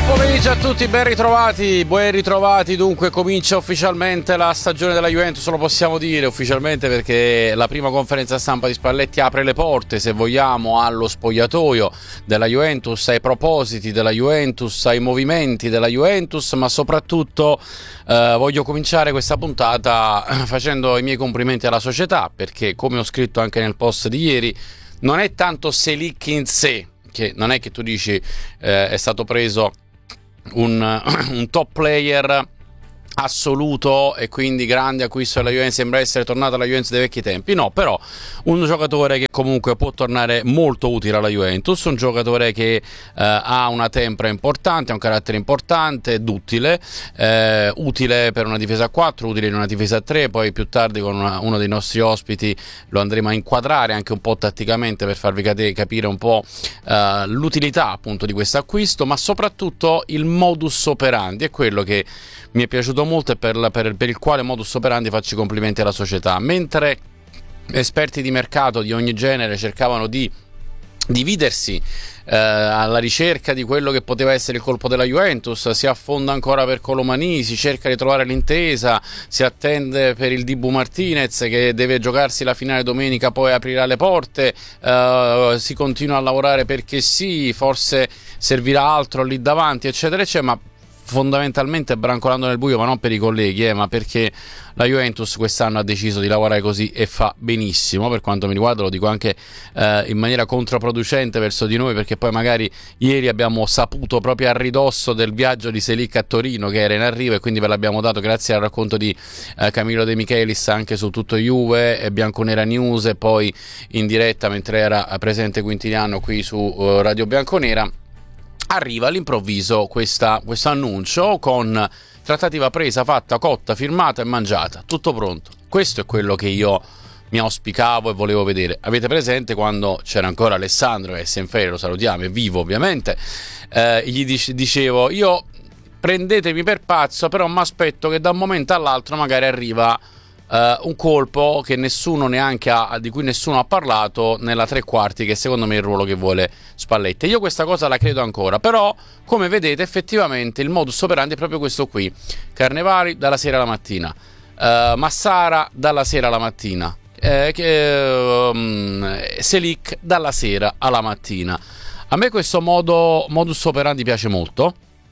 Pomeriggio a tutti, ben ritrovati, ben ritrovati. Dunque comincia ufficialmente la stagione della Juventus, lo possiamo dire ufficialmente perché la prima conferenza stampa di Spalletti apre le porte, se vogliamo, allo spogliatoio della Juventus, ai propositi della Juventus, ai movimenti della Juventus, ma soprattutto eh, voglio cominciare questa puntata facendo i miei complimenti alla società, perché come ho scritto anche nel post di ieri, non è tanto Selic in sé, che non è che tu dici eh, è stato preso Un, un top player assoluto e quindi grande acquisto della Juventus, sembra essere tornata alla Juventus dei vecchi tempi, no, però un giocatore che comunque può tornare molto utile alla Juventus, un giocatore che eh, ha una tempra importante, ha un carattere importante ed utile, eh, utile per una difesa a quattro, utile in una difesa a tre, poi più tardi con una, uno dei nostri ospiti lo andremo a inquadrare anche un po' tatticamente per farvi cate- capire un po' eh, l'utilità appunto di questo acquisto, ma soprattutto il modus operandi è quello che mi è piaciuto molto e per, per, per il quale modus operandi faccio i complimenti alla società. Mentre esperti di mercato di ogni genere cercavano di dividersi eh, alla ricerca di quello che poteva essere il colpo della Juventus, si affonda ancora per Colomani, si cerca di trovare l'intesa, si attende per il Dibu Martinez che deve giocarsi la finale domenica, poi aprirà le porte, eh, si continua a lavorare perché sì, forse servirà altro lì davanti, eccetera eccetera, ma fondamentalmente brancolando nel buio, ma non per i colleghi, eh, ma perché la Juventus quest'anno ha deciso di lavorare così e fa benissimo. Per quanto mi riguarda lo dico anche eh, in maniera controproducente verso di noi, perché poi magari ieri abbiamo saputo proprio a ridosso del viaggio di Selic a Torino che era in arrivo, e quindi ve l'abbiamo dato grazie al racconto di eh, Camillo De Michelis anche su Tutto Juve e Bianconera News, e poi in diretta mentre era presente Quintiliano qui su uh, Radio Bianconera. Arriva all'improvviso questo annuncio con trattativa presa, fatta, cotta, firmata e mangiata, tutto pronto. Questo è quello che io mi auspicavo e volevo vedere. Avete presente quando c'era ancora Alessandro, che è sempre, lo salutiamo, è vivo ovviamente, eh, gli dicevo io prendetemi per pazzo, però mi aspetto che da un momento all'altro magari arriva Uh, un colpo che nessuno neanche ha, di cui nessuno ha parlato nella tre quarti, che secondo me è il ruolo che vuole Spalletti. Io questa cosa la credo ancora, però come vedete effettivamente il modus operandi è proprio questo qui: Carnevali dalla sera alla mattina, uh, Massara dalla sera alla mattina, eh, che, um, Selic dalla sera alla mattina. A me questo modo modus operandi piace molto,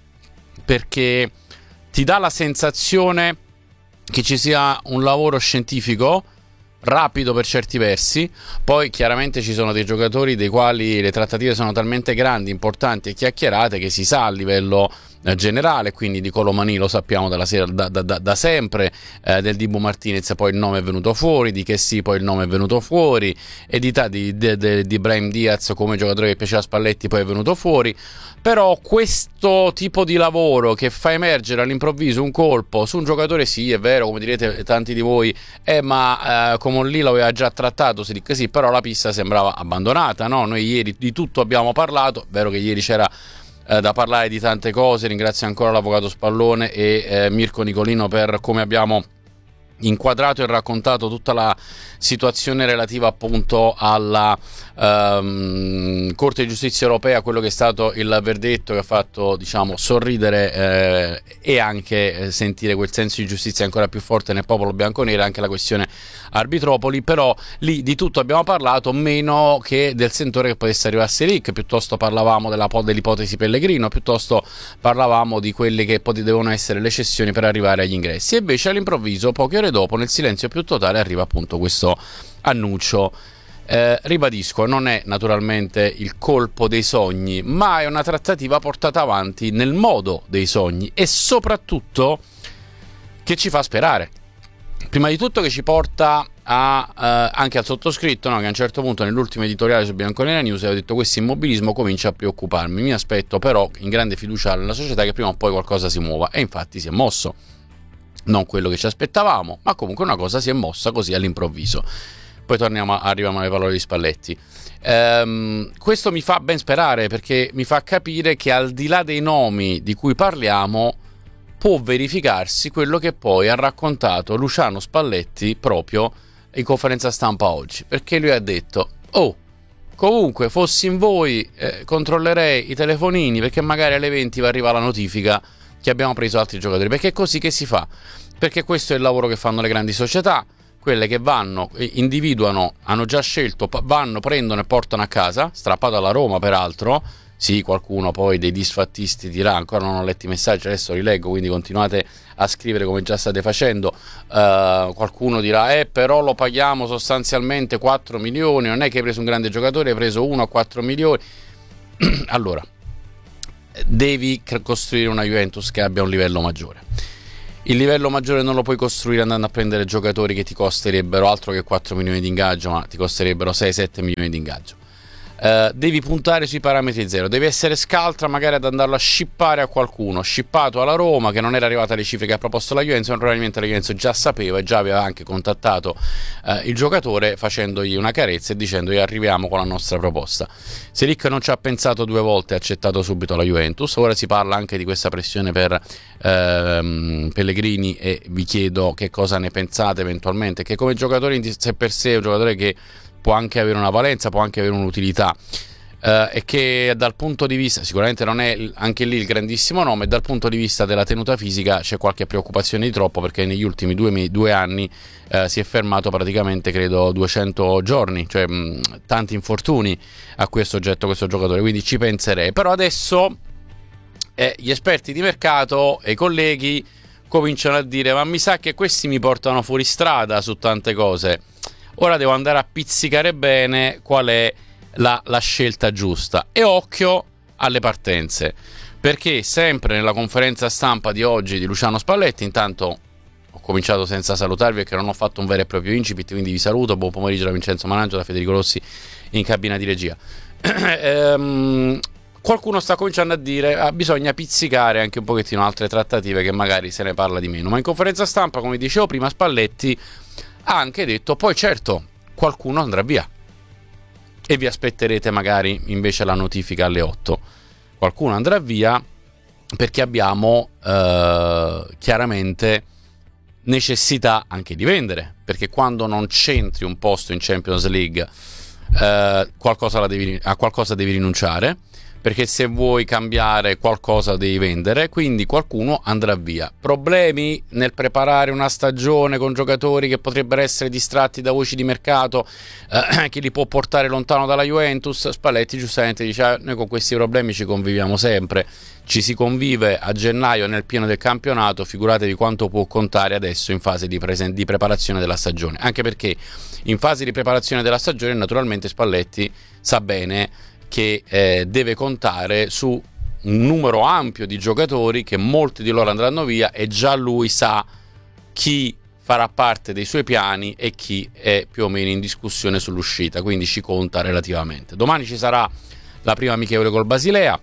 perché ti dà la sensazione che ci sia un lavoro scientifico rapido per certi versi. Poi chiaramente ci sono dei giocatori dei quali le trattative sono talmente grandi, importanti e chiacchierate che si sa a livello eh, generale, quindi di Colomani lo sappiamo dalla sera, da, da, da sempre, eh, del Dibu Martinez poi il nome è venuto fuori, di Kessi poi il nome è venuto fuori, e di, di, di, di, di Brahim Diaz come giocatore che piaceva a Spalletti poi è venuto fuori. Però questo tipo di lavoro che fa emergere all'improvviso un colpo su un giocatore, sì è vero, come direte tanti di voi, eh, ma eh, come lì lo aveva già trattato, sì, sì, però la pista sembrava abbandonata, no? Noi ieri di tutto abbiamo parlato, è vero che ieri c'era eh, da parlare di tante cose, ringrazio ancora l'avvocato Spallone e eh, Mirko Nicolino per come abbiamo inquadrato e raccontato tutta la situazione relativa appunto alla um, Corte di Giustizia Europea, quello che è stato il verdetto che ha fatto, diciamo, sorridere eh, e anche eh, sentire quel senso di giustizia ancora più forte nel popolo bianconero, anche la questione Arbitropoli. Però lì di tutto abbiamo parlato, meno che del sentore che potesse arrivare a Selic. Piuttosto parlavamo della, dell'ipotesi Pellegrino, piuttosto parlavamo di quelle che devono essere le cessioni per arrivare agli ingressi, e invece all'improvviso, poche ore dopo, nel silenzio più totale, arriva appunto questo annuncio. Eh, ribadisco, non è naturalmente il colpo dei sogni, ma è una trattativa portata avanti nel modo dei sogni, e soprattutto che ci fa sperare. Prima di tutto che ci porta a, eh, anche al sottoscritto, no? Che a un certo punto nell'ultimo editoriale su Bianconera News avevo detto: questo immobilismo comincia a preoccuparmi, mi aspetto però in grande fiducia nella società che prima o poi qualcosa si muova, e infatti si è mosso. Non quello che ci aspettavamo, ma comunque una cosa si è mossa così all'improvviso. Poi torniamo, arriviamo alle parole di Spalletti. Ehm, questo mi fa ben sperare, perché mi fa capire che al di là dei nomi di cui parliamo può verificarsi quello che poi ha raccontato Luciano Spalletti proprio in conferenza stampa oggi, perché lui ha detto: oh, Comunque, fossi in voi, eh, controllerei i telefonini, perché magari alle venti va arriva la notifica che abbiamo preso altri giocatori, perché è così che si fa, perché questo è il lavoro che fanno le grandi società, quelle che vanno, individuano, hanno già scelto, vanno, prendono e portano a casa, strappato alla Roma peraltro. Sì, qualcuno poi dei disfattisti dirà ancora non ho letto i messaggi, adesso li leggo, quindi continuate a scrivere come già state facendo. Uh, qualcuno dirà eh però lo paghiamo sostanzialmente quattro milioni, non è che hai preso un grande giocatore, hai preso uno a quattro milioni. Allora, devi costruire una Juventus che abbia un livello maggiore. Il livello maggiore non lo puoi costruire andando a prendere giocatori che ti costerebbero altro che quattro milioni di ingaggio, ma ti costerebbero sei sette milioni di ingaggio. Uh, devi puntare sui parametri zero, devi essere scaltra magari ad andarlo a shippare a qualcuno, shippato alla Roma che non era arrivata alle cifre che ha proposto la Juventus, ma probabilmente la Juventus già sapeva e già aveva anche contattato uh, il giocatore facendogli una carezza e dicendogli arriviamo con la nostra proposta. Selic non ci ha pensato due volte, ha accettato subito la Juventus. Ora si parla anche di questa pressione per uh, Pellegrini e vi chiedo che cosa ne pensate eventualmente, che come giocatore in sé per sé è un giocatore che può anche avere una valenza, può anche avere un'utilità, eh, e che dal punto di vista, sicuramente non è anche lì il grandissimo nome, dal punto di vista della tenuta fisica c'è qualche preoccupazione di troppo, perché negli ultimi due, due anni eh, si è fermato praticamente credo duecento giorni, cioè mh, tanti infortuni a cui è soggetto questo giocatore, quindi ci penserei. Però adesso eh, gli esperti di mercato e i colleghi cominciano a dire ma mi sa che questi mi portano fuori strada su tante cose. Ora devo andare a pizzicare bene qual è la, la scelta giusta. E occhio alle partenze, perché sempre nella conferenza stampa di oggi di Luciano Spalletti, intanto ho cominciato senza salutarvi perché non ho fatto un vero e proprio incipit, quindi vi saluto, buon pomeriggio da Vincenzo Manangio, da Federico Rossi in cabina di regia. ehm, qualcuno sta cominciando a dire ah, bisogna pizzicare anche un pochettino altre trattative che magari se ne parla di meno, ma in conferenza stampa, come dicevo prima, Spalletti ha anche detto poi certo qualcuno andrà via e vi aspetterete magari invece la notifica alle otto. Qualcuno andrà via perché abbiamo eh, chiaramente necessità anche di vendere, perché quando non c'entri un posto in Champions League eh, qualcosa la devi, a qualcosa devi rinunciare, perché se vuoi cambiare qualcosa devi vendere, quindi qualcuno andrà via. Problemi nel preparare una stagione con giocatori che potrebbero essere distratti da voci di mercato, eh, che li può portare lontano dalla Juventus? Spalletti giustamente dice ah, noi con questi problemi ci conviviamo sempre, ci si convive a gennaio nel pieno del campionato, figuratevi quanto può contare adesso in fase di, presen- di preparazione della stagione, anche perché in fase di preparazione della stagione naturalmente Spalletti sa bene che eh, deve contare su un numero ampio di giocatori, che molti di loro andranno via e già lui sa chi farà parte dei suoi piani e chi è più o meno in discussione sull'uscita, quindi ci conta relativamente. Domani ci sarà la prima amichevole col Basilea,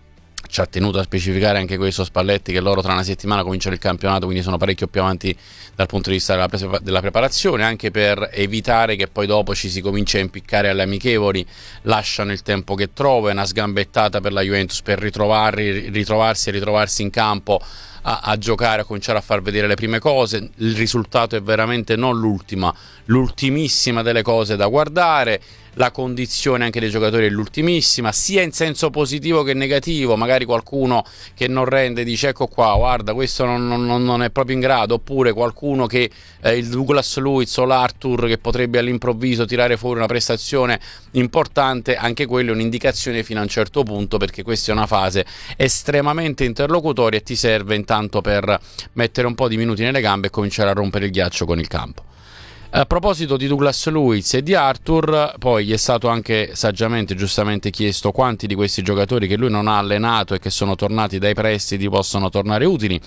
ci ha tenuto a specificare anche questo Spalletti che loro tra una settimana cominciano il campionato, quindi sono parecchio più avanti dal punto di vista della, pre- della preparazione, anche per evitare che poi dopo ci si cominci a impiccare alle amichevoli, lasciano il tempo che trova, è una sgambettata per la Juventus per ritrovarsi, ritrovarsi e ritrovarsi in campo a, a giocare, a cominciare a far vedere le prime cose. Il risultato è veramente non l'ultima, l'ultimissima delle cose da guardare. La condizione anche dei giocatori è l'ultimissima, sia in senso positivo che negativo. Magari qualcuno che non rende dice ecco qua, guarda questo non, non, non è proprio in grado, oppure qualcuno che eh, il Douglas Luiz o l'Arthur che potrebbe all'improvviso tirare fuori una prestazione importante, anche quello è un'indicazione fino a un certo punto, perché questa è una fase estremamente interlocutoria e ti serve intanto per mettere un po' di minuti nelle gambe e cominciare a rompere il ghiaccio con il campo. A proposito di Douglas Luiz e di Arthur, poi gli è stato anche saggiamente, giustamente chiesto quanti di questi giocatori che lui non ha allenato e che sono tornati dai prestiti possono tornare utili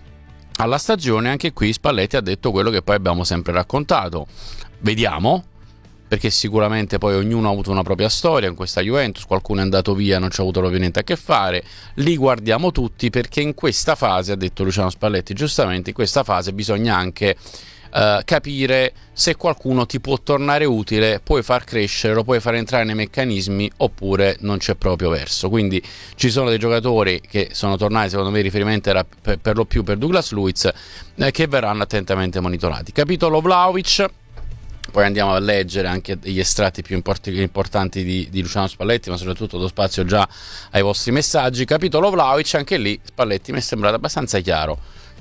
alla stagione. Anche qui Spalletti ha detto quello che poi abbiamo sempre raccontato. Vediamo, perché sicuramente poi ognuno ha avuto una propria storia in questa Juventus, qualcuno è andato via, non ci ha avuto proprio niente a che fare, li guardiamo tutti, perché in questa fase, ha detto Luciano Spalletti giustamente, in questa fase bisogna anche Uh, capire se qualcuno ti può tornare utile, puoi far crescere, lo puoi far entrare nei meccanismi, oppure non c'è proprio verso. Quindi ci sono dei giocatori che sono tornati, secondo me il riferimento era per, per lo più per Douglas Luiz, eh, che verranno attentamente monitorati. Capitolo Vlahovic, poi andiamo a leggere anche degli estratti più import- importanti di, di Luciano Spalletti, ma soprattutto do spazio già ai vostri messaggi. Capitolo Vlahovic, anche lì Spalletti mi è sembrato abbastanza chiaro.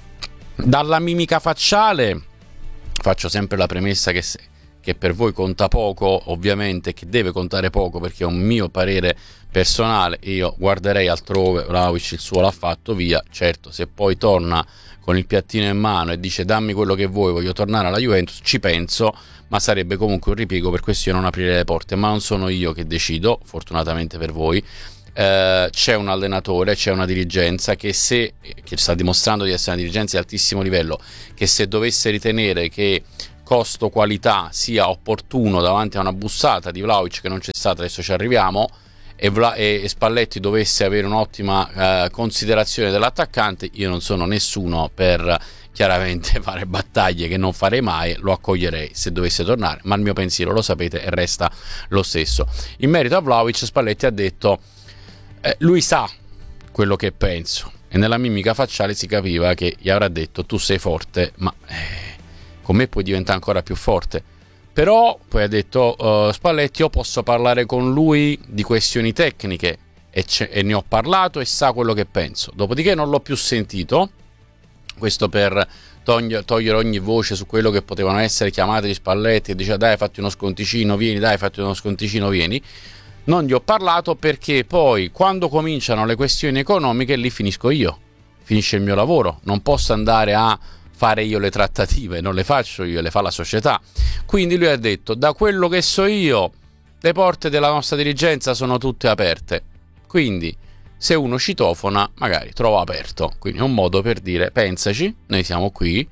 Dalla mimica facciale faccio sempre la premessa che, se, che per voi conta poco, ovviamente, che deve contare poco perché è un mio parere personale, io guarderei altrove. Vlahovic il suo l'ha fatto, via. Certo, se poi torna con il piattino in mano e dice dammi quello che vuoi, voglio tornare alla Juventus, ci penso, ma sarebbe comunque un ripiego per questo io non aprire le porte. Ma non sono io che decido, fortunatamente per voi. Eh, c'è un allenatore, c'è una dirigenza che se che sta dimostrando di essere una dirigenza di altissimo livello, che se dovesse ritenere che costo qualità sia opportuno davanti a una bussata di Vlahovic che non c'è stata, adesso ci arriviamo, e, Vla- e Spalletti dovesse avere un'ottima eh, considerazione dell'attaccante, io non sono nessuno per chiaramente fare battaglie che non farei mai, lo accoglierei se dovesse tornare, ma il mio pensiero lo sapete e resta lo stesso. In merito a Vlahovic, Spalletti ha detto eh, lui sa quello che penso, e nella mimica facciale si capiva che gli avrà detto tu sei forte, ma eh, con me puoi diventare ancora più forte. Però poi ha detto uh, Spalletti, io posso parlare con lui di questioni tecniche e, e ne ho parlato e sa quello che penso. Dopodiché non l'ho più sentito, questo per togli- togliere ogni voce su quello che potevano essere chiamate di Spalletti e diceva dai fatti uno sconticino, vieni, dai fatti uno sconticino, vieni. Non gli ho parlato perché poi quando cominciano le questioni economiche lì finisco io, finisce il mio lavoro, non posso andare a fare io le trattative, non le faccio io, le fa la società. Quindi lui ha detto da quello che so io le porte della nostra dirigenza sono tutte aperte, quindi se uno citofona magari trova aperto, quindi è un modo per dire pensaci, noi siamo qui,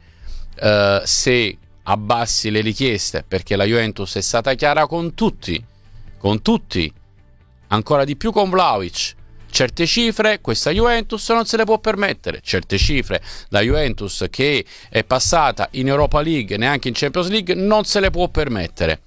uh, se abbassi le richieste, perché la Juventus è stata chiara con tutti, con tutti, ancora di più con Vlahovic. Certe cifre questa Juventus non se le può permettere, certe cifre la Juventus che è passata in Europa League, neanche in Champions League, non se le può permettere.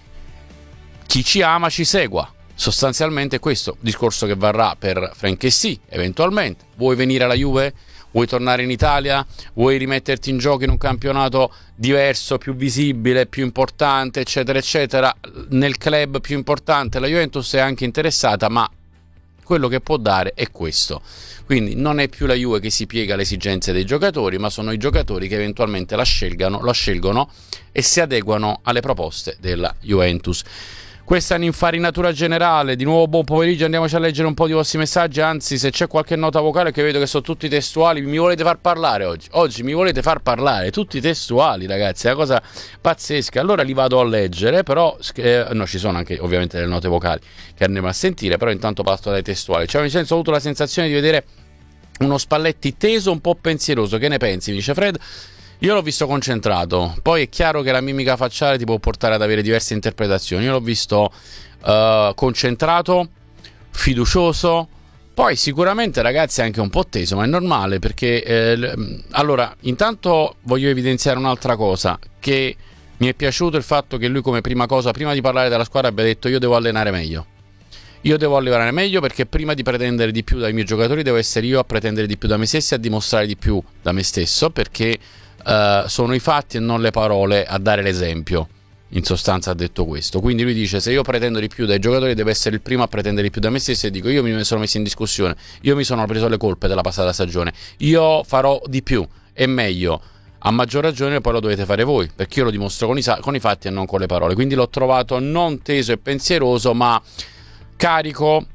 Chi ci ama ci segua, sostanzialmente questo discorso che varrà per Frankessy eventualmente. Vuoi venire alla Juve? Vuoi tornare in Italia? Vuoi rimetterti in gioco in un campionato diverso, più visibile, più importante, eccetera eccetera, nel club più importante? La Juventus è anche interessata, ma quello che può dare è questo. Quindi non è più la Juve che si piega alle esigenze dei giocatori, ma sono i giocatori che eventualmente la scelgano, la scelgono e si adeguano alle proposte della Juventus. Questa è un'infarinatura generale. Di nuovo buon pomeriggio, andiamoci a leggere un po' di vostri messaggi, anzi se c'è qualche nota vocale, che vedo che sono tutti testuali, mi volete far parlare oggi? Oggi mi volete far parlare, tutti testuali ragazzi, è una cosa pazzesca. Allora li vado a leggere, però eh, no, ci sono anche ovviamente le note vocali che andremo a sentire, però intanto parto dai testuali. Cioè, mi senso ho avuto la sensazione di vedere uno Spalletti teso, un po' pensieroso. Che ne pensi? Mi dice Fred. Io l'ho visto concentrato, poi è chiaro che la mimica facciale ti può portare ad avere diverse interpretazioni. Io l'ho visto uh, concentrato, fiducioso, poi sicuramente ragazzi anche un po' teso, ma è normale perché eh, allora intanto voglio evidenziare un'altra cosa, che mi è piaciuto il fatto che lui come prima cosa, prima di parlare della squadra, abbia detto io devo allenare meglio. Io devo allenare meglio perché prima di pretendere di più dai miei giocatori devo essere io a pretendere di più da me stesso e a dimostrare di più da me stesso, perché Uh, sono i fatti e non le parole a dare l'esempio. In sostanza ha detto questo. Quindi lui dice se io pretendo di più dai giocatori devo essere il primo a pretendere di più da me stesso, e dico io mi sono messo in discussione, io mi sono preso le colpe della passata stagione, io farò di più e meglio. A maggior ragione poi lo dovete fare voi, perché io lo dimostro con i, con i fatti e non con le parole. Quindi l'ho trovato non teso e pensieroso, ma carico,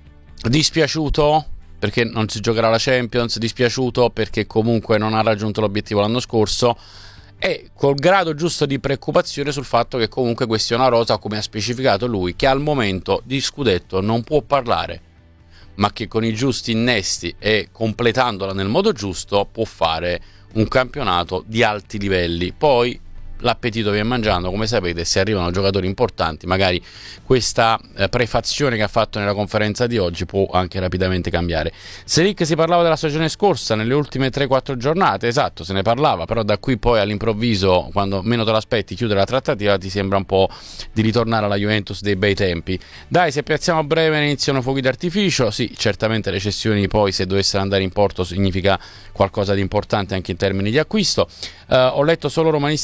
dispiaciuto perché non si giocherà la Champions, dispiaciuto perché comunque non ha raggiunto l'obiettivo l'anno scorso, e col grado giusto di preoccupazione sul fatto che comunque questa è una rosa, come ha specificato lui, che al momento di scudetto non può parlare, ma che con i giusti innesti e completandola nel modo giusto può fare un campionato di alti livelli. Poi l'appetito viene mangiando, come sapete, se arrivano giocatori importanti magari questa eh, prefazione che ha fatto nella conferenza di oggi può anche rapidamente cambiare. Selic, si parlava della stagione scorsa nelle ultime tre quattro giornate, esatto, se ne parlava, però da qui poi all'improvviso, quando meno te l'aspetti, chiudere la trattativa, ti sembra un po' di ritornare alla Juventus dei bei tempi. Dai, se piazziamo a breve iniziano fuochi d'artificio. Sì, certamente le cessioni poi, se dovessero andare in porto, significa qualcosa di importante anche in termini di acquisto. Uh, ho letto solo romanisti che dicono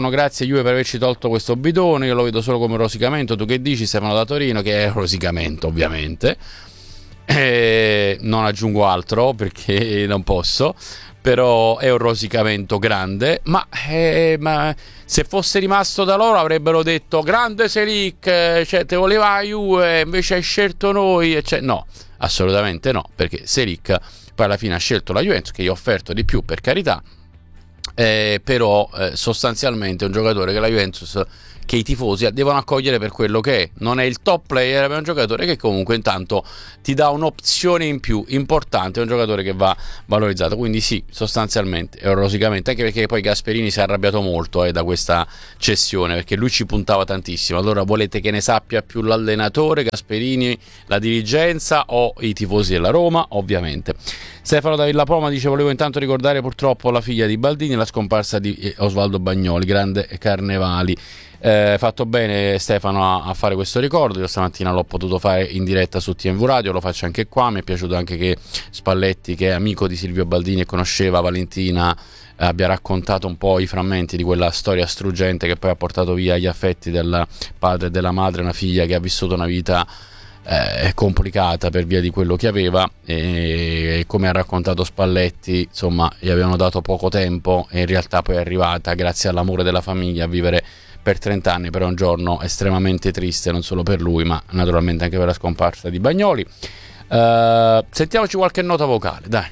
Buongiorno, grazie Juve per averci tolto questo bidone, io lo vedo solo come rosicamento. Tu che dici, Stefano da Torino? Che è rosicamento, ovviamente. Eh, non aggiungo altro perché non posso, però è un rosicamento grande, ma, eh, ma se fosse rimasto da loro avrebbero detto grande Selic, cioè te voleva la Juve, invece hai scelto noi, cioè, no, assolutamente no, perché Selic poi alla fine ha scelto la Juventus, che gli ho offerto di più, per carità, eh, però eh, sostanzialmente è un giocatore che la Juventus, che i tifosi devono accogliere per quello che è. Non è il top player, ma è un giocatore che comunque intanto ti dà un'opzione in più importante, è un giocatore che va valorizzato. Quindi sì, sostanzialmente è rosicamente, anche perché poi Gasperini si è arrabbiato molto eh, da questa cessione, perché lui ci puntava tantissimo. Allora volete che ne sappia più l'allenatore, Gasperini, la dirigenza o i tifosi della Roma? Ovviamente. Stefano da Villa Poma dice: volevo intanto ricordare purtroppo la figlia di Baldini, la scomparsa di Osvaldo Bagnoli, grande Carnevali. Eh, fatto bene Stefano a, a fare questo ricordo. Io stamattina l'ho potuto fare in diretta su T M V Radio, lo faccio anche qua. Mi è piaciuto anche che Spalletti, che è amico di Silvio Baldini e conosceva Valentina, eh, abbia raccontato un po' i frammenti di quella storia struggente che poi ha portato via gli affetti del padre e della madre, una figlia che ha vissuto una vita eh, complicata per via di quello che aveva, e come ha raccontato Spalletti, insomma, gli avevano dato poco tempo e in realtà poi è arrivata grazie all'amore della famiglia a vivere per trenta anni, però è un giorno estremamente triste, non solo per lui ma naturalmente anche per la scomparsa di Bagnoli. Uh, sentiamoci qualche nota vocale, dai.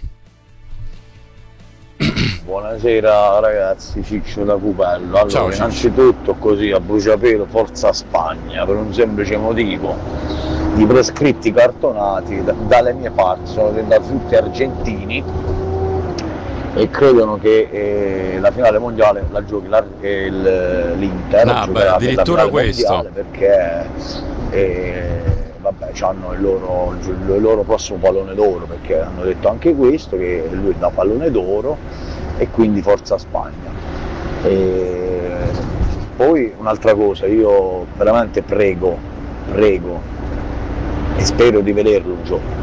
Buonasera ragazzi, Ciccio da Cupello. Allora, ciao, innanzitutto così a bruciapelo forza Spagna, per un semplice motivo: i prescritti cartonati da, dalle mie parti sono diventati tutti argentini e credono che eh, la finale mondiale la giochi la, il, l'Inter, no, beh, addirittura questo, perché eh, vabbè, hanno il loro, il loro prossimo pallone d'oro, perché hanno detto anche questo, che lui dà pallone d'oro e quindi forza Spagna. E poi un'altra cosa, io veramente prego, prego e spero di vederlo un giorno,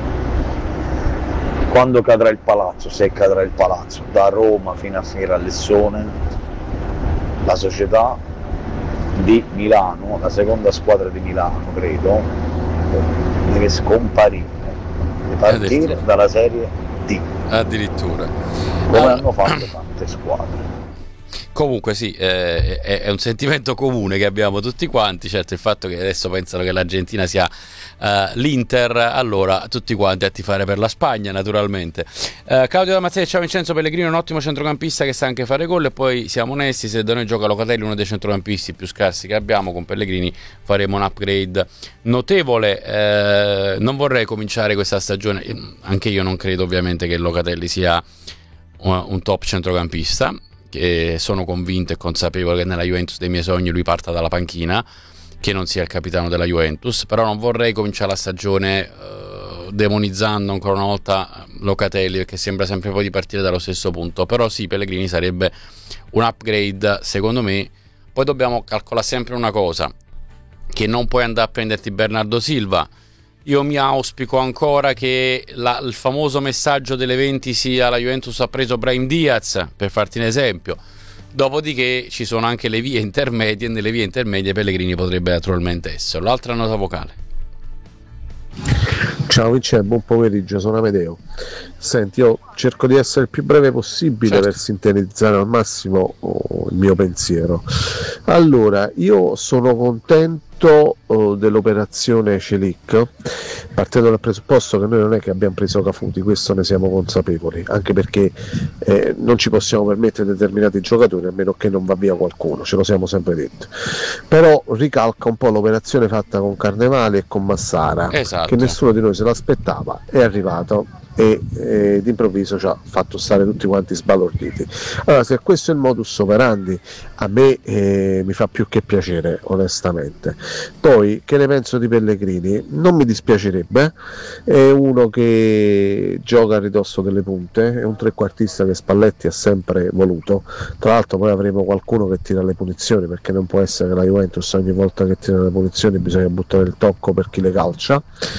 quando cadrà il palazzo, se cadrà il palazzo, da Roma fino a finire a Lessone, la società di Milano, la seconda squadra di Milano credo, deve scomparire, deve partire dalla Serie D, addirittura, come allora hanno fatto tante squadre. Comunque sì, eh, è, è un sentimento comune che abbiamo tutti quanti. Certo, il fatto che adesso pensano che l'Argentina sia uh, l'Inter, allora tutti quanti a tifare per la Spagna, naturalmente. uh, Claudio Damazzè, ciao Vincenzo Pellegrino, un ottimo centrocampista che sa anche fare gol, e poi siamo onesti, se da noi gioca Locatelli, uno dei centrocampisti più scarsi che abbiamo, con Pellegrini faremo un upgrade notevole. uh, non vorrei cominciare questa stagione, anche io non credo ovviamente che Locatelli sia un, un top centrocampista, che sono convinto e consapevole che nella Juventus dei miei sogni lui parta dalla panchina, che non sia il capitano della Juventus, però non vorrei cominciare la stagione uh, demonizzando ancora una volta Locatelli, perché sembra sempre poi di partire dallo stesso punto. Però sì, Pellegrini sarebbe un upgrade secondo me. Poi dobbiamo calcolare sempre una cosa, che non puoi andare a prenderti Bernardo Silva. Io mi auspico ancora che la, il famoso messaggio delle venti sia: la Juventus ha preso Brahim Diaz, per farti un esempio. Dopodiché ci sono anche le vie intermedie, e nelle vie intermedie Pellegrini potrebbe naturalmente essere. L'altra nota vocale. Ciao Vincenzo, buon pomeriggio, sono Amedeo. Senti, io cerco di essere il più breve possibile, certo, per sintetizzare al massimo oh, il mio pensiero. Allora, io sono contento oh, dell'operazione Celic, partendo dal presupposto che noi non è che abbiamo preso Cafuti, questo ne siamo consapevoli, anche perché eh, non ci possiamo permettere determinati giocatori a meno che non va via qualcuno, ce lo siamo sempre detto. Però ricalca un po' l'operazione fatta con Carnevali e con Massara, esatto, che nessuno di noi se l'aspettava, è arrivato e eh, d'improvviso ci ha fatto stare tutti quanti sbalorditi. Allora, se questo è il modus operandi, a me eh, mi fa più che piacere, onestamente. Poi, che ne penso di Pellegrini? Non mi dispiacerebbe, è uno che gioca a ridosso delle punte, è un trequartista che Spalletti ha sempre voluto. Tra l'altro poi avremo qualcuno che tira le punizioni, perché non può essere che la Juventus ogni volta che tira le punizioni bisogna buttare il tocco per chi le calcia.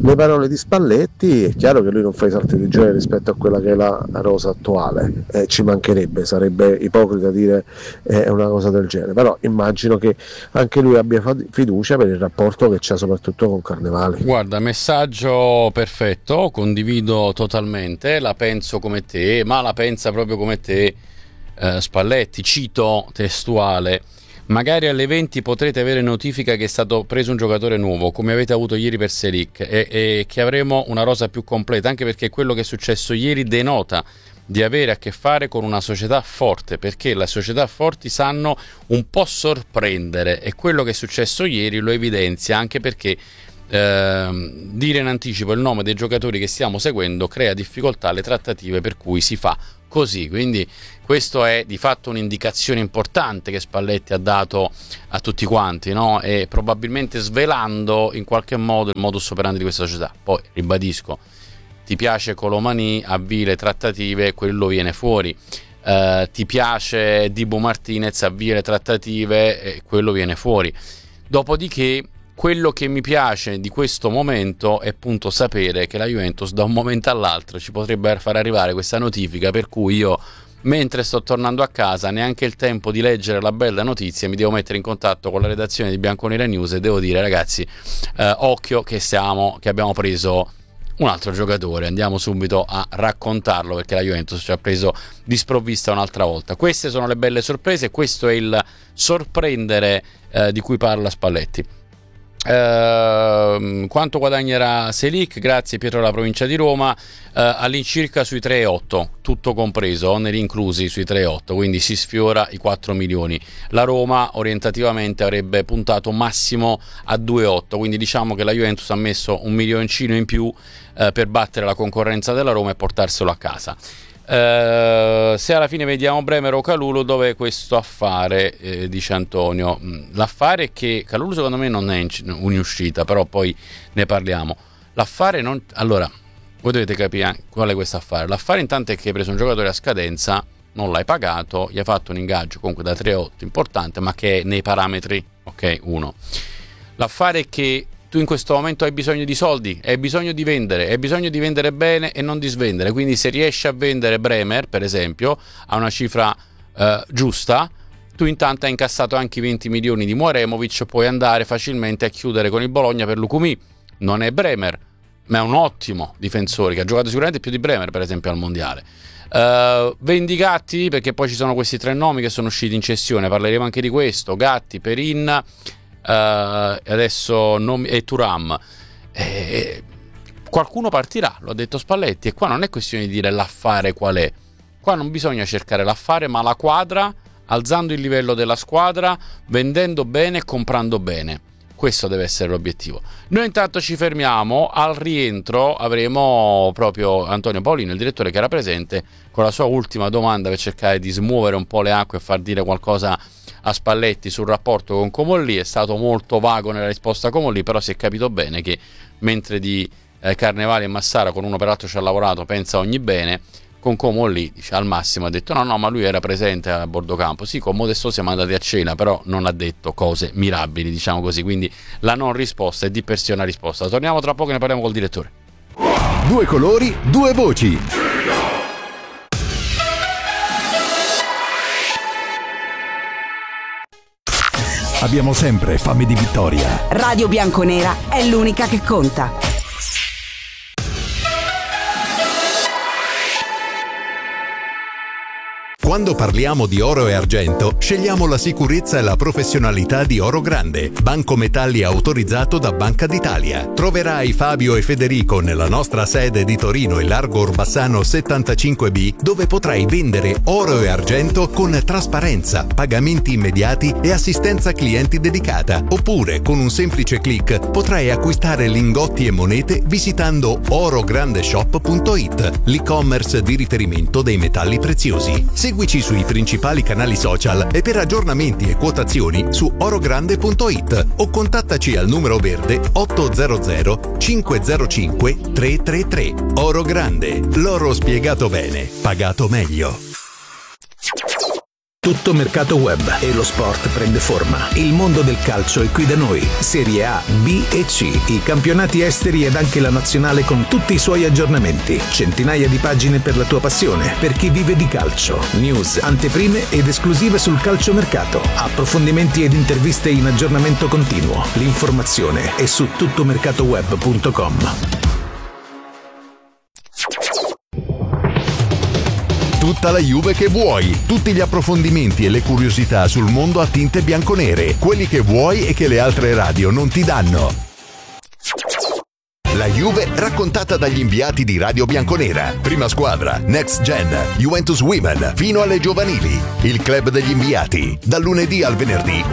le parole di Spalletti, è chiaro che lui non fa i salti di genere rispetto a quella che è la rosa attuale, eh, ci mancherebbe, sarebbe ipocrita dire eh, una cosa del genere, però immagino che anche lui abbia fiducia per il rapporto che c'ha soprattutto con Carnevali. Guarda, messaggio perfetto, condivido totalmente, la penso come te, ma la pensa proprio come te eh, Spalletti, cito testuale: magari alle venti potrete avere notifica che è stato preso un giocatore nuovo, come avete avuto ieri per Selic, e, e che avremo una rosa più completa, anche perché quello che è successo ieri denota di avere a che fare con una società forte, perché le società forti sanno un po' sorprendere, e quello che è successo ieri lo evidenzia, anche perché eh, dire in anticipo il nome dei giocatori che stiamo seguendo crea difficoltà alle trattative, per cui si fa così. Quindi questo è di fatto un'indicazione importante che Spalletti ha dato a tutti quanti, no? E probabilmente svelando in qualche modo il modus operandi di questa società. Poi ribadisco, ti piace Colomani, avvii le trattative, quello viene fuori. Uh, ti piace Dibu Martinez, avvii le trattative, e quello viene fuori. Dopodiché quello che mi piace di questo momento è appunto sapere che la Juventus da un momento all'altro ci potrebbe far arrivare questa notifica, per cui io, mentre sto tornando a casa, neanche il tempo di leggere la bella notizia, mi devo mettere in contatto con la redazione di Bianconera News e devo dire: ragazzi, eh, occhio che siamo che abbiamo preso un altro giocatore, andiamo subito a raccontarlo, perché la Juventus ci ha preso di sprovvista un'altra volta. Queste sono le belle sorprese, questo è il sorprendere eh, di cui parla Spalletti. Uh, quanto guadagnerà Selic? Grazie Pietro della provincia di Roma. Uh, all'incirca sui tre virgola otto, tutto compreso, oneri inclusi sui tre virgola otto, quindi si sfiora i quattro milioni. La Roma orientativamente avrebbe puntato massimo a due virgola otto, quindi diciamo che la Juventus ha messo un milioncino in più uh, per battere la concorrenza della Roma e portarselo a casa. Uh, se alla fine vediamo Bremer o Kalulu, dove è questo affare, eh, dice Antonio. L'affare è che Kalulu secondo me non è in, in uscita, però poi ne parliamo. L'affare non... Allora, voi dovete capire qual è questo affare. L'affare intanto è che hai preso un giocatore a scadenza, non l'hai pagato, gli hai fatto un ingaggio comunque da tre virgola otto importante, ma che è nei parametri, ok, uno. L'affare è che tu in questo momento hai bisogno di soldi, hai bisogno di vendere, hai bisogno di vendere bene e non di svendere, quindi se riesci a vendere Bremer, per esempio, a una cifra eh, giusta, tu intanto hai incassato anche i venti milioni di Moremovic, puoi andare facilmente a chiudere con il Bologna per Lukumi. Non è Bremer, ma è un ottimo difensore che ha giocato sicuramente più di Bremer, per esempio, al Mondiale. Uh, vendi Gatti, perché poi ci sono questi tre nomi che sono usciti in cessione, parleremo anche di questo: Gatti, Perin, Uh, adesso non, e Thuram. Eh, qualcuno partirà, lo ha detto Spalletti, e qua non è questione di dire l'affare qual è, qua non bisogna cercare l'affare ma la quadra, alzando il livello della squadra, vendendo bene e comprando bene. Questo deve essere l'obiettivo. Noi intanto ci fermiamo, al rientro avremo proprio Antonio Paolino, il direttore, che era presente, con la sua ultima domanda per cercare di smuovere un po' le acque e far dire qualcosa a Spalletti sul rapporto con Comolli. È stato molto vago nella risposta a Comolli, però si è capito bene che mentre di eh, Carnevali e Massara, con uno peraltro ci ha lavorato, pensa ogni bene, con Comolli dice, al massimo ha detto no no ma lui era presente a bordo campo, sì, con Modesto siamo andati a cena, però non ha detto cose mirabili, diciamo così, quindi la non risposta è di per sé una risposta. Torniamo tra poco e ne parliamo col direttore. Due colori, due voci. Abbiamo sempre fame di vittoria. Radio Bianconera è l'unica che conta. Quando parliamo di oro e argento, scegliamo la sicurezza e la professionalità di Oro Grande, banco metalli autorizzato da Banca d'Italia. Troverai Fabio e Federico nella nostra sede di Torino e Largo Orbassano settantacinque B, dove potrai vendere oro e argento con trasparenza, pagamenti immediati e assistenza clienti dedicata. Oppure, con un semplice click, potrai acquistare lingotti e monete visitando orograndeshop punto it, l'e-commerce di riferimento dei metalli preziosi. Seguici sui principali canali social e per aggiornamenti e quotazioni su orogrande punto it o contattaci al numero verde otto zero zero cinque zero cinque tre tre tre. Oro Grande, l'oro spiegato bene, pagato meglio. Tutto mercato web e lo sport prende forma. Il mondo del calcio è qui da noi. Serie A, B e C, i campionati esteri ed anche la nazionale con tutti i suoi aggiornamenti. Centinaia di pagine per la tua passione, per chi vive di calcio. News, anteprime ed esclusive sul calciomercato. Approfondimenti ed interviste in aggiornamento continuo. L'informazione è su tuttomercatoweb punto com. Tutta la Juve che vuoi, tutti gli approfondimenti e le curiosità sul mondo a tinte bianconere, quelli che vuoi e che le altre radio non ti danno. La Juve raccontata dagli inviati di Radio Bianconera. Prima squadra, Next Gen, Juventus Women, fino alle giovanili. Il club degli inviati, dal lunedì al venerdì.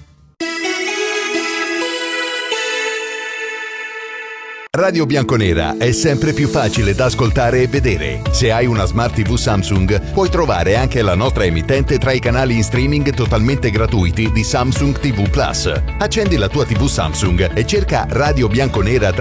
Radio Bianconera è sempre più facile da ascoltare e vedere. Se hai una Smart tivù Samsung, puoi trovare anche la nostra emittente tra i canali in streaming totalmente gratuiti di Samsung tivù Plus. Accendi la tua tivù Samsung e cerca Radio Bianconera